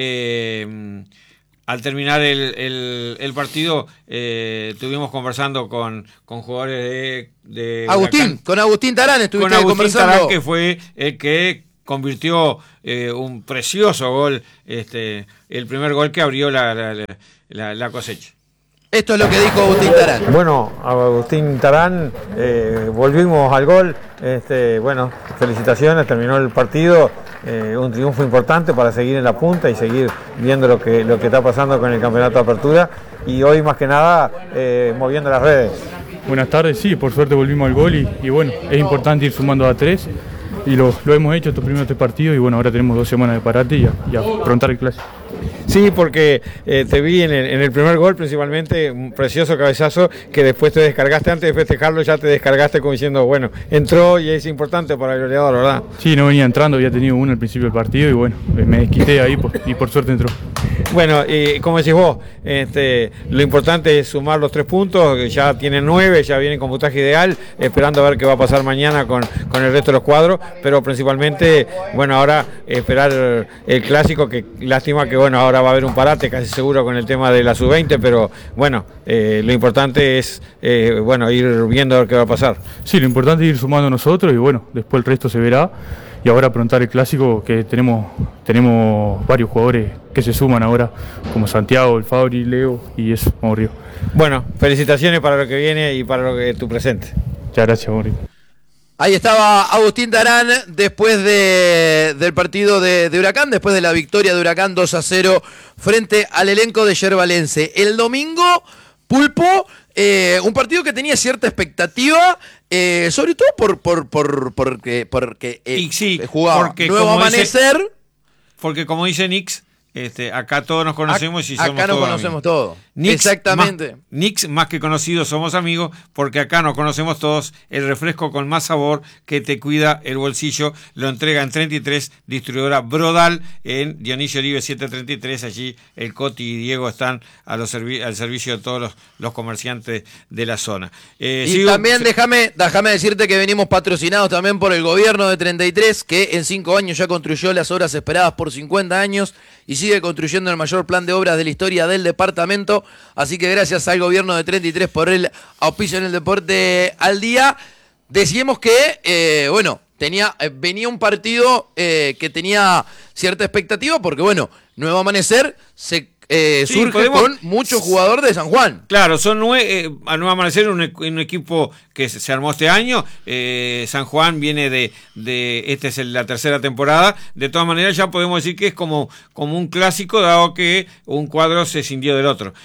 eh, al terminar el, el, el partido, eh, estuvimos conversando con, con jugadores de, de Agustín, Huracán. con Agustín Tarán estuviste con Agustín conversando. Tarán, que fue el que convirtió eh, un precioso gol, este, el primer gol que abrió la, la, la, la cosecha. Esto es lo que dijo Agustín Tarán. Bueno, Agustín Tarán, eh, volvimos al gol, este, bueno, felicitaciones, terminó el partido, eh, un triunfo importante para seguir en la punta y seguir viendo lo que, lo que está pasando con el campeonato de apertura y hoy más que nada eh, moviendo las redes. Buenas tardes, sí, por suerte volvimos al gol y, y bueno, es importante ir sumando a tres y lo, lo hemos hecho estos primeros tres partidos y bueno, ahora tenemos dos semanas de parate y a, y a afrontar el clásico. Sí, porque eh, te vi en el, en el primer gol principalmente, un precioso cabezazo que después te descargaste, antes de festejarlo ya te descargaste como diciendo, bueno, entró y es importante para el goleador, ¿verdad? Sí, no venía entrando, había tenido uno al principio del partido y bueno, me desquité ahí por, y por suerte entró. Bueno, y como decís vos, este, lo importante es sumar los tres puntos, ya tienen nueve, ya vienen con puntaje ideal, esperando a ver qué va a pasar mañana con, con el resto de los cuadros, pero principalmente, bueno, ahora esperar el, el clásico, que lástima que, bueno, ahora va a haber un parate casi seguro con el tema de la sub veinte, pero bueno, eh, lo importante es, eh, bueno, ir viendo a ver qué va a pasar. Sí, lo importante es ir sumando nosotros y bueno, después el resto se verá. Y ahora afrontar el clásico, que tenemos tenemos varios jugadores que se suman ahora, como Santiago, el Fabri, Leo y eso, Mauricio. Bueno, felicitaciones para lo que viene y para lo que tu presente. Muchas gracias, Mauricio. Ahí estaba Agustín Tarán después de, del partido de, de Huracán, después de la victoria de Huracán dos a cero frente al elenco de Yerbalense. El domingo, Pulpo, eh, un partido que tenía cierta expectativa, eh, sobre todo por, por, por, porque, porque eh, y sí, jugaba porque Nuevo Amanecer. Dice, porque como dice Nix, este, acá todos nos conocemos y acá somos Acá nos todos conocemos amigos. todos. Nix, exactamente. Más, Nix, más que conocidos, somos amigos, porque acá nos conocemos todos. El refresco con más sabor que te cuida el bolsillo lo entrega en treinta y tres, distribuidora Brodal, en Dionisio Oribe setecientos treinta y tres. Allí el Coti y Diego están a los servi al servicio de todos los, los comerciantes de la zona. Eh, y sigo, también déjame déjame decirte que venimos patrocinados también por el gobierno de treinta y tres, que en cinco años ya construyó las obras esperadas por cincuenta años y sigue construyendo el mayor plan de obras de la historia del departamento. Así que gracias al gobierno de treinta y tres por el auspicio en el deporte al día. Decíamos que, eh, bueno, tenía, eh, venía un partido eh, que tenía cierta expectativa porque, bueno, Nuevo Amanecer se eh, sí, surge podemos... con mucho jugador de San Juan. Claro, son nueve, eh, a Nuevo Amanecer un, un equipo que se, se armó este año. Eh, San Juan viene de, de esta es el, la tercera temporada. De todas maneras ya podemos decir que es como, como un clásico, dado que un cuadro se cindió del otro.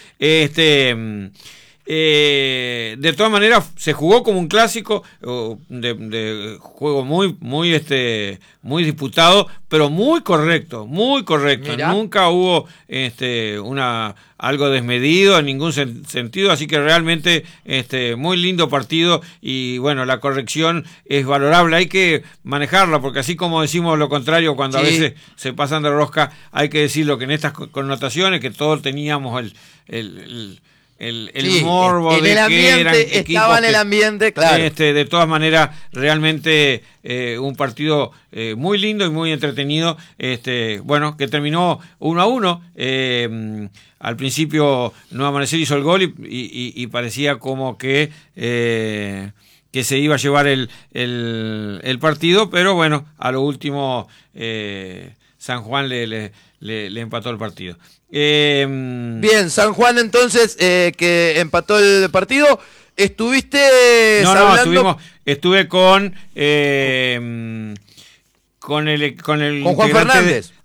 Este... Eh, de todas maneras se jugó como un clásico de, de juego muy muy este muy disputado, pero muy correcto, muy correcto. Mirá. Nunca hubo este una algo desmedido en ningún sen sentido, así que realmente este muy lindo partido y bueno, la corrección es valorable, hay que manejarla porque así como decimos lo contrario cuando sí. a veces se pasan de rosca, hay que decirlo que en estas connotaciones que todos teníamos el el, el El, el sí, morbo en de el ambiente, que eran estaba en el ambiente, claro. Este, de todas maneras, realmente eh, un partido eh, muy lindo y muy entretenido. Este, bueno, que terminó uno a uno. Eh, al principio Nuevo Amanecer hizo el gol y, y, y parecía como que eh, que se iba a llevar el, el, el partido, pero bueno, a lo último eh, San Juan le, le, le, le empató el partido. Eh, Bien, San Juan entonces eh, que empató el partido. Estuviste no, hablando... no, estuvimos, estuve con eh, con el con el con Juan Fernández. de,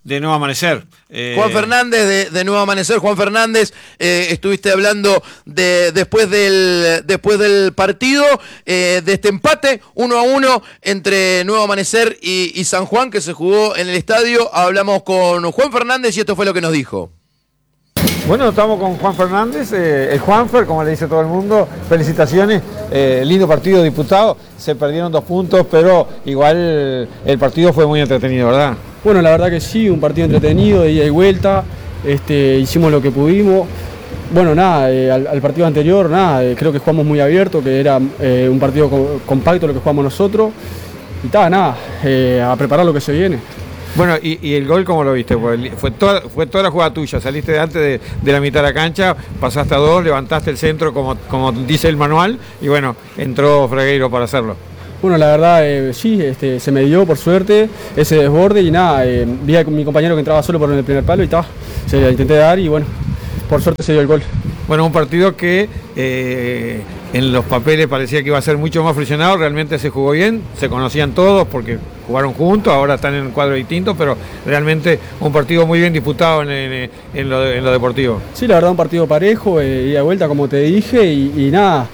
de Nuevo Amanecer. Eh, Juan Fernández de, de Nuevo Amanecer. Juan Fernández, eh, estuviste hablando de después del después del partido, eh, de este empate uno a uno entre Nuevo Amanecer y, y San Juan, que se jugó en el estadio. Hablamos con Juan Fernández y esto fue lo que nos dijo. Bueno, estamos con Juan Fernández, eh, el Juanfer, como le dice todo el mundo. Felicitaciones, eh, lindo partido disputado. Se perdieron dos puntos, pero igual el partido fue muy entretenido, ¿verdad? Bueno, la verdad que sí, un partido entretenido, de ida y vuelta. Este, hicimos lo que pudimos. Bueno, nada, eh, al, al partido anterior, nada, eh, creo que jugamos muy abierto, que era eh, un partido co compacto lo que jugamos nosotros. Y tal, nada, eh, a preparar lo que se viene. Bueno, y, y el gol, ¿cómo lo viste? Fue toda, fue toda la jugada tuya, saliste de antes de, de la mitad de la cancha, pasaste a dos, levantaste el centro como, como dice el manual, y bueno, entró Fragueiro para hacerlo. Bueno, la verdad, eh, sí, este, se me dio por suerte ese desborde y nada, eh, vi a mi compañero que entraba solo por el primer palo y ta, se lo intenté dar y bueno, por suerte se dio el gol. Bueno, un partido que eh, en los papeles parecía que iba a ser mucho más friccionado, realmente se jugó bien, se conocían todos porque jugaron juntos, ahora están en un cuadro distinto, pero realmente un partido muy bien disputado en, en, en, lo, en lo deportivo. Sí, la verdad, un partido parejo, eh, ida y vuelta como te dije y, y nada,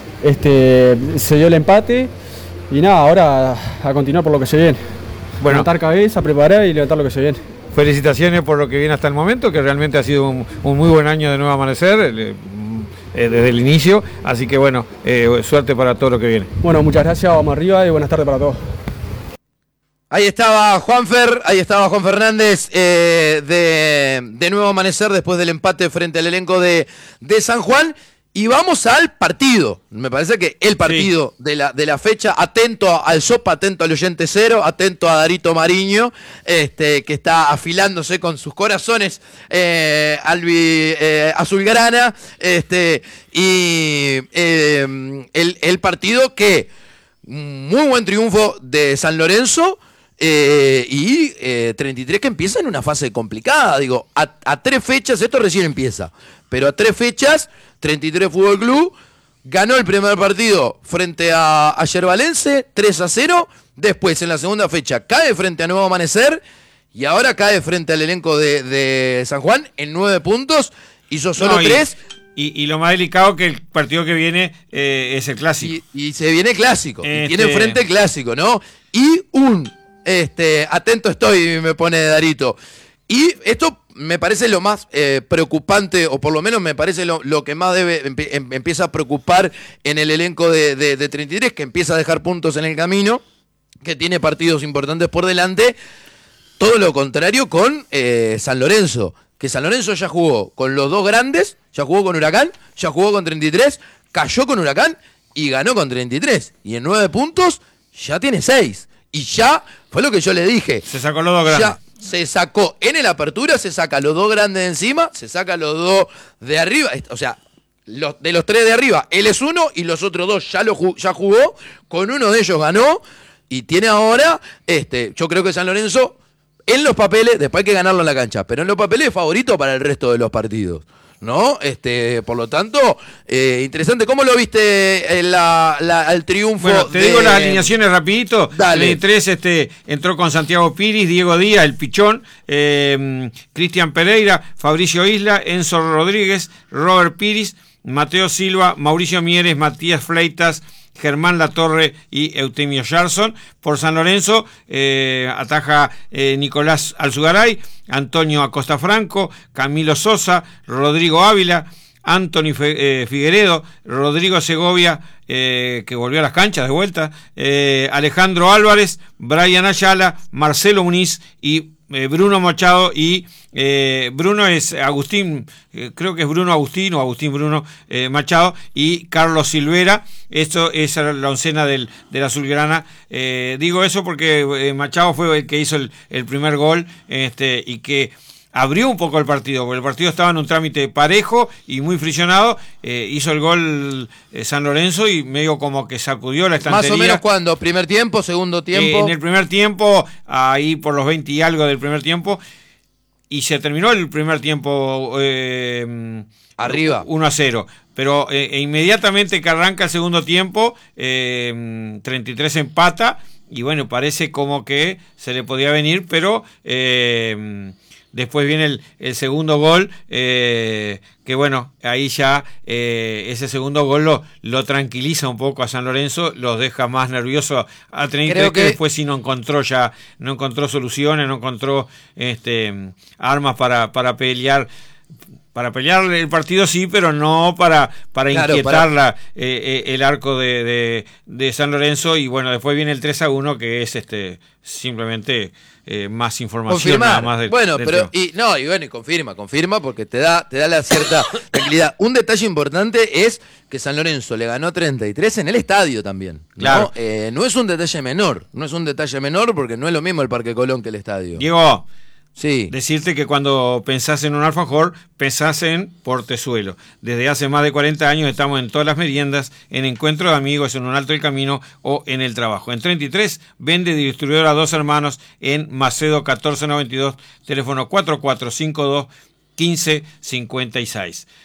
este, se dio el empate y nada, ahora a continuar por lo que se viene. Bueno, levantar cabeza, preparar y levantar lo que se viene. Felicitaciones por lo que viene hasta el momento, que realmente ha sido un, un muy buen año de Nuevo Amanecer eh, eh, desde el inicio, así que bueno, eh, suerte para todo lo que viene. Bueno, muchas gracias, vamos arriba y buenas tardes para todos. Ahí estaba Juanfer, ahí estaba Juan Fernández eh, de, de Nuevo Amanecer después del empate frente al elenco de, de San Juan. Y vamos al partido. Me parece que el partido sí. de, la, de la fecha, atento al Sopa, atento al oyente cero, atento a Darito Mariño, este, que está afilándose con sus corazones eh, albi, eh, azulgrana. Este, y eh, el, el partido que, muy buen triunfo de San Lorenzo. Eh, y eh, treinta y tres que empieza en una fase complicada, digo, a, a tres fechas, esto recién empieza, pero a tres fechas, treinta y tres Fútbol Club ganó el primer partido frente a, a Yerbalense, tres a cero, después en la segunda fecha cae frente a Nuevo Amanecer y ahora cae frente al elenco de, de San Juan en nueve puntos, hizo solo no, y... tres. Y, y lo más delicado que el partido que viene eh, es el clásico. Y, y se viene clásico, este... y tiene enfrente el clásico, ¿no? Y un... Este, atento estoy, me pone Darito. Y esto me parece lo más eh, preocupante, o por lo menos me parece lo, lo que más debe empie, em, empieza a preocupar en el elenco de, de, de treinta y tres, que empieza a dejar puntos en el camino, que tiene partidos importantes por delante. Todo lo contrario con eh, San Lorenzo, que San Lorenzo ya jugó con los dos grandes, ya jugó con Huracán, ya jugó con treinta y tres, cayó con Huracán y ganó con treinta y tres. Y en nueve puntos ya tiene seis. Y ya, fue lo que yo le dije. Se sacó los dos grandes. Ya se sacó, en el apertura se saca los dos grandes de encima, se saca los dos de arriba. O sea, los, de los tres de arriba, él es uno y los otros dos ya, lo, ya jugó. Con uno de ellos ganó y tiene ahora, este, yo creo que San Lorenzo, en los papeles, después hay que ganarlo en la cancha, pero en los papeles es favorito para el resto de los partidos. ¿No? Este, por lo tanto, eh, interesante. ¿Cómo lo viste en la, la, el triunfo? Bueno, te de... digo las alineaciones rapidito. Dale. El tres este, entró con Santiago Piris, Diego Díaz, el Pichón, eh, Cristian Pereira, Fabricio Isla, Enzo Rodríguez, Robert Piris, Mateo Silva, Mauricio Mieres, Matías Fleitas, Germán Latorre y Eutemio Yarson. Por San Lorenzo eh, ataja eh, Nicolás Alzugaray, Antonio Acosta Franco, Camilo Sosa, Rodrigo Ávila, Anthony eh, Figueredo, Rodrigo Segovia, eh, que volvió a las canchas de vuelta, eh, Alejandro Álvarez, Brian Ayala, Marcelo Muniz y eh, Bruno Machado y eh, Bruno es Agustín, eh, creo que es Bruno Agustín o Agustín Bruno eh, Machado y Carlos Silvera. Esto es la oncena del, del Azulgrana. Eh, digo eso porque eh, Machado fue el que hizo el, el primer gol este, y que abrió un poco el partido, porque el partido estaba en un trámite parejo y muy friccionado. Eh, hizo el gol eh, San Lorenzo y medio como que sacudió la estantería. ¿Más o menos cuándo? ¿Primer tiempo? ¿Segundo tiempo? Eh, en el primer tiempo, ahí por los veinte y algo del primer tiempo. Y se terminó el primer tiempo eh, arriba. uno a cero. Pero eh, inmediatamente que arranca el segundo tiempo, eh, treinta y tres empata y bueno, parece como que se le podía venir, pero eh, después viene el, el segundo gol, eh, que bueno, ahí ya eh, ese segundo gol lo, lo tranquiliza un poco a San Lorenzo, los deja más nerviosos a treinta y tres, que, que después sí no encontró ya, no encontró soluciones, no encontró este, armas para, para pelear. Para pelear el partido sí, pero no para, para claro, inquietar para... La, eh, el arco de, de, de San Lorenzo. Y bueno, después viene el tres a uno, que es este simplemente eh, más información. Nada más del, bueno, del pero y no, y bueno, y confirma, confirma, porque te da, te da la cierta tranquilidad. Un detalle importante es que San Lorenzo le ganó treinta y tres en el estadio también. Claro. ¿No? Eh, no es un detalle menor, no es un detalle menor porque no es lo mismo el Parque Colón que el estadio. Diego. Sí. Decirte que cuando pensás en un alfajor, pensás en Portezuelo. Desde hace más de cuarenta años estamos en todas las meriendas, en encuentros de amigos, en un alto del camino o en el trabajo. En treinta y tres vende distribuidora Dos Hermanos en Macedo catorce noventa y dos, teléfono cuatro cuatro cinco dos, uno cinco cinco seis.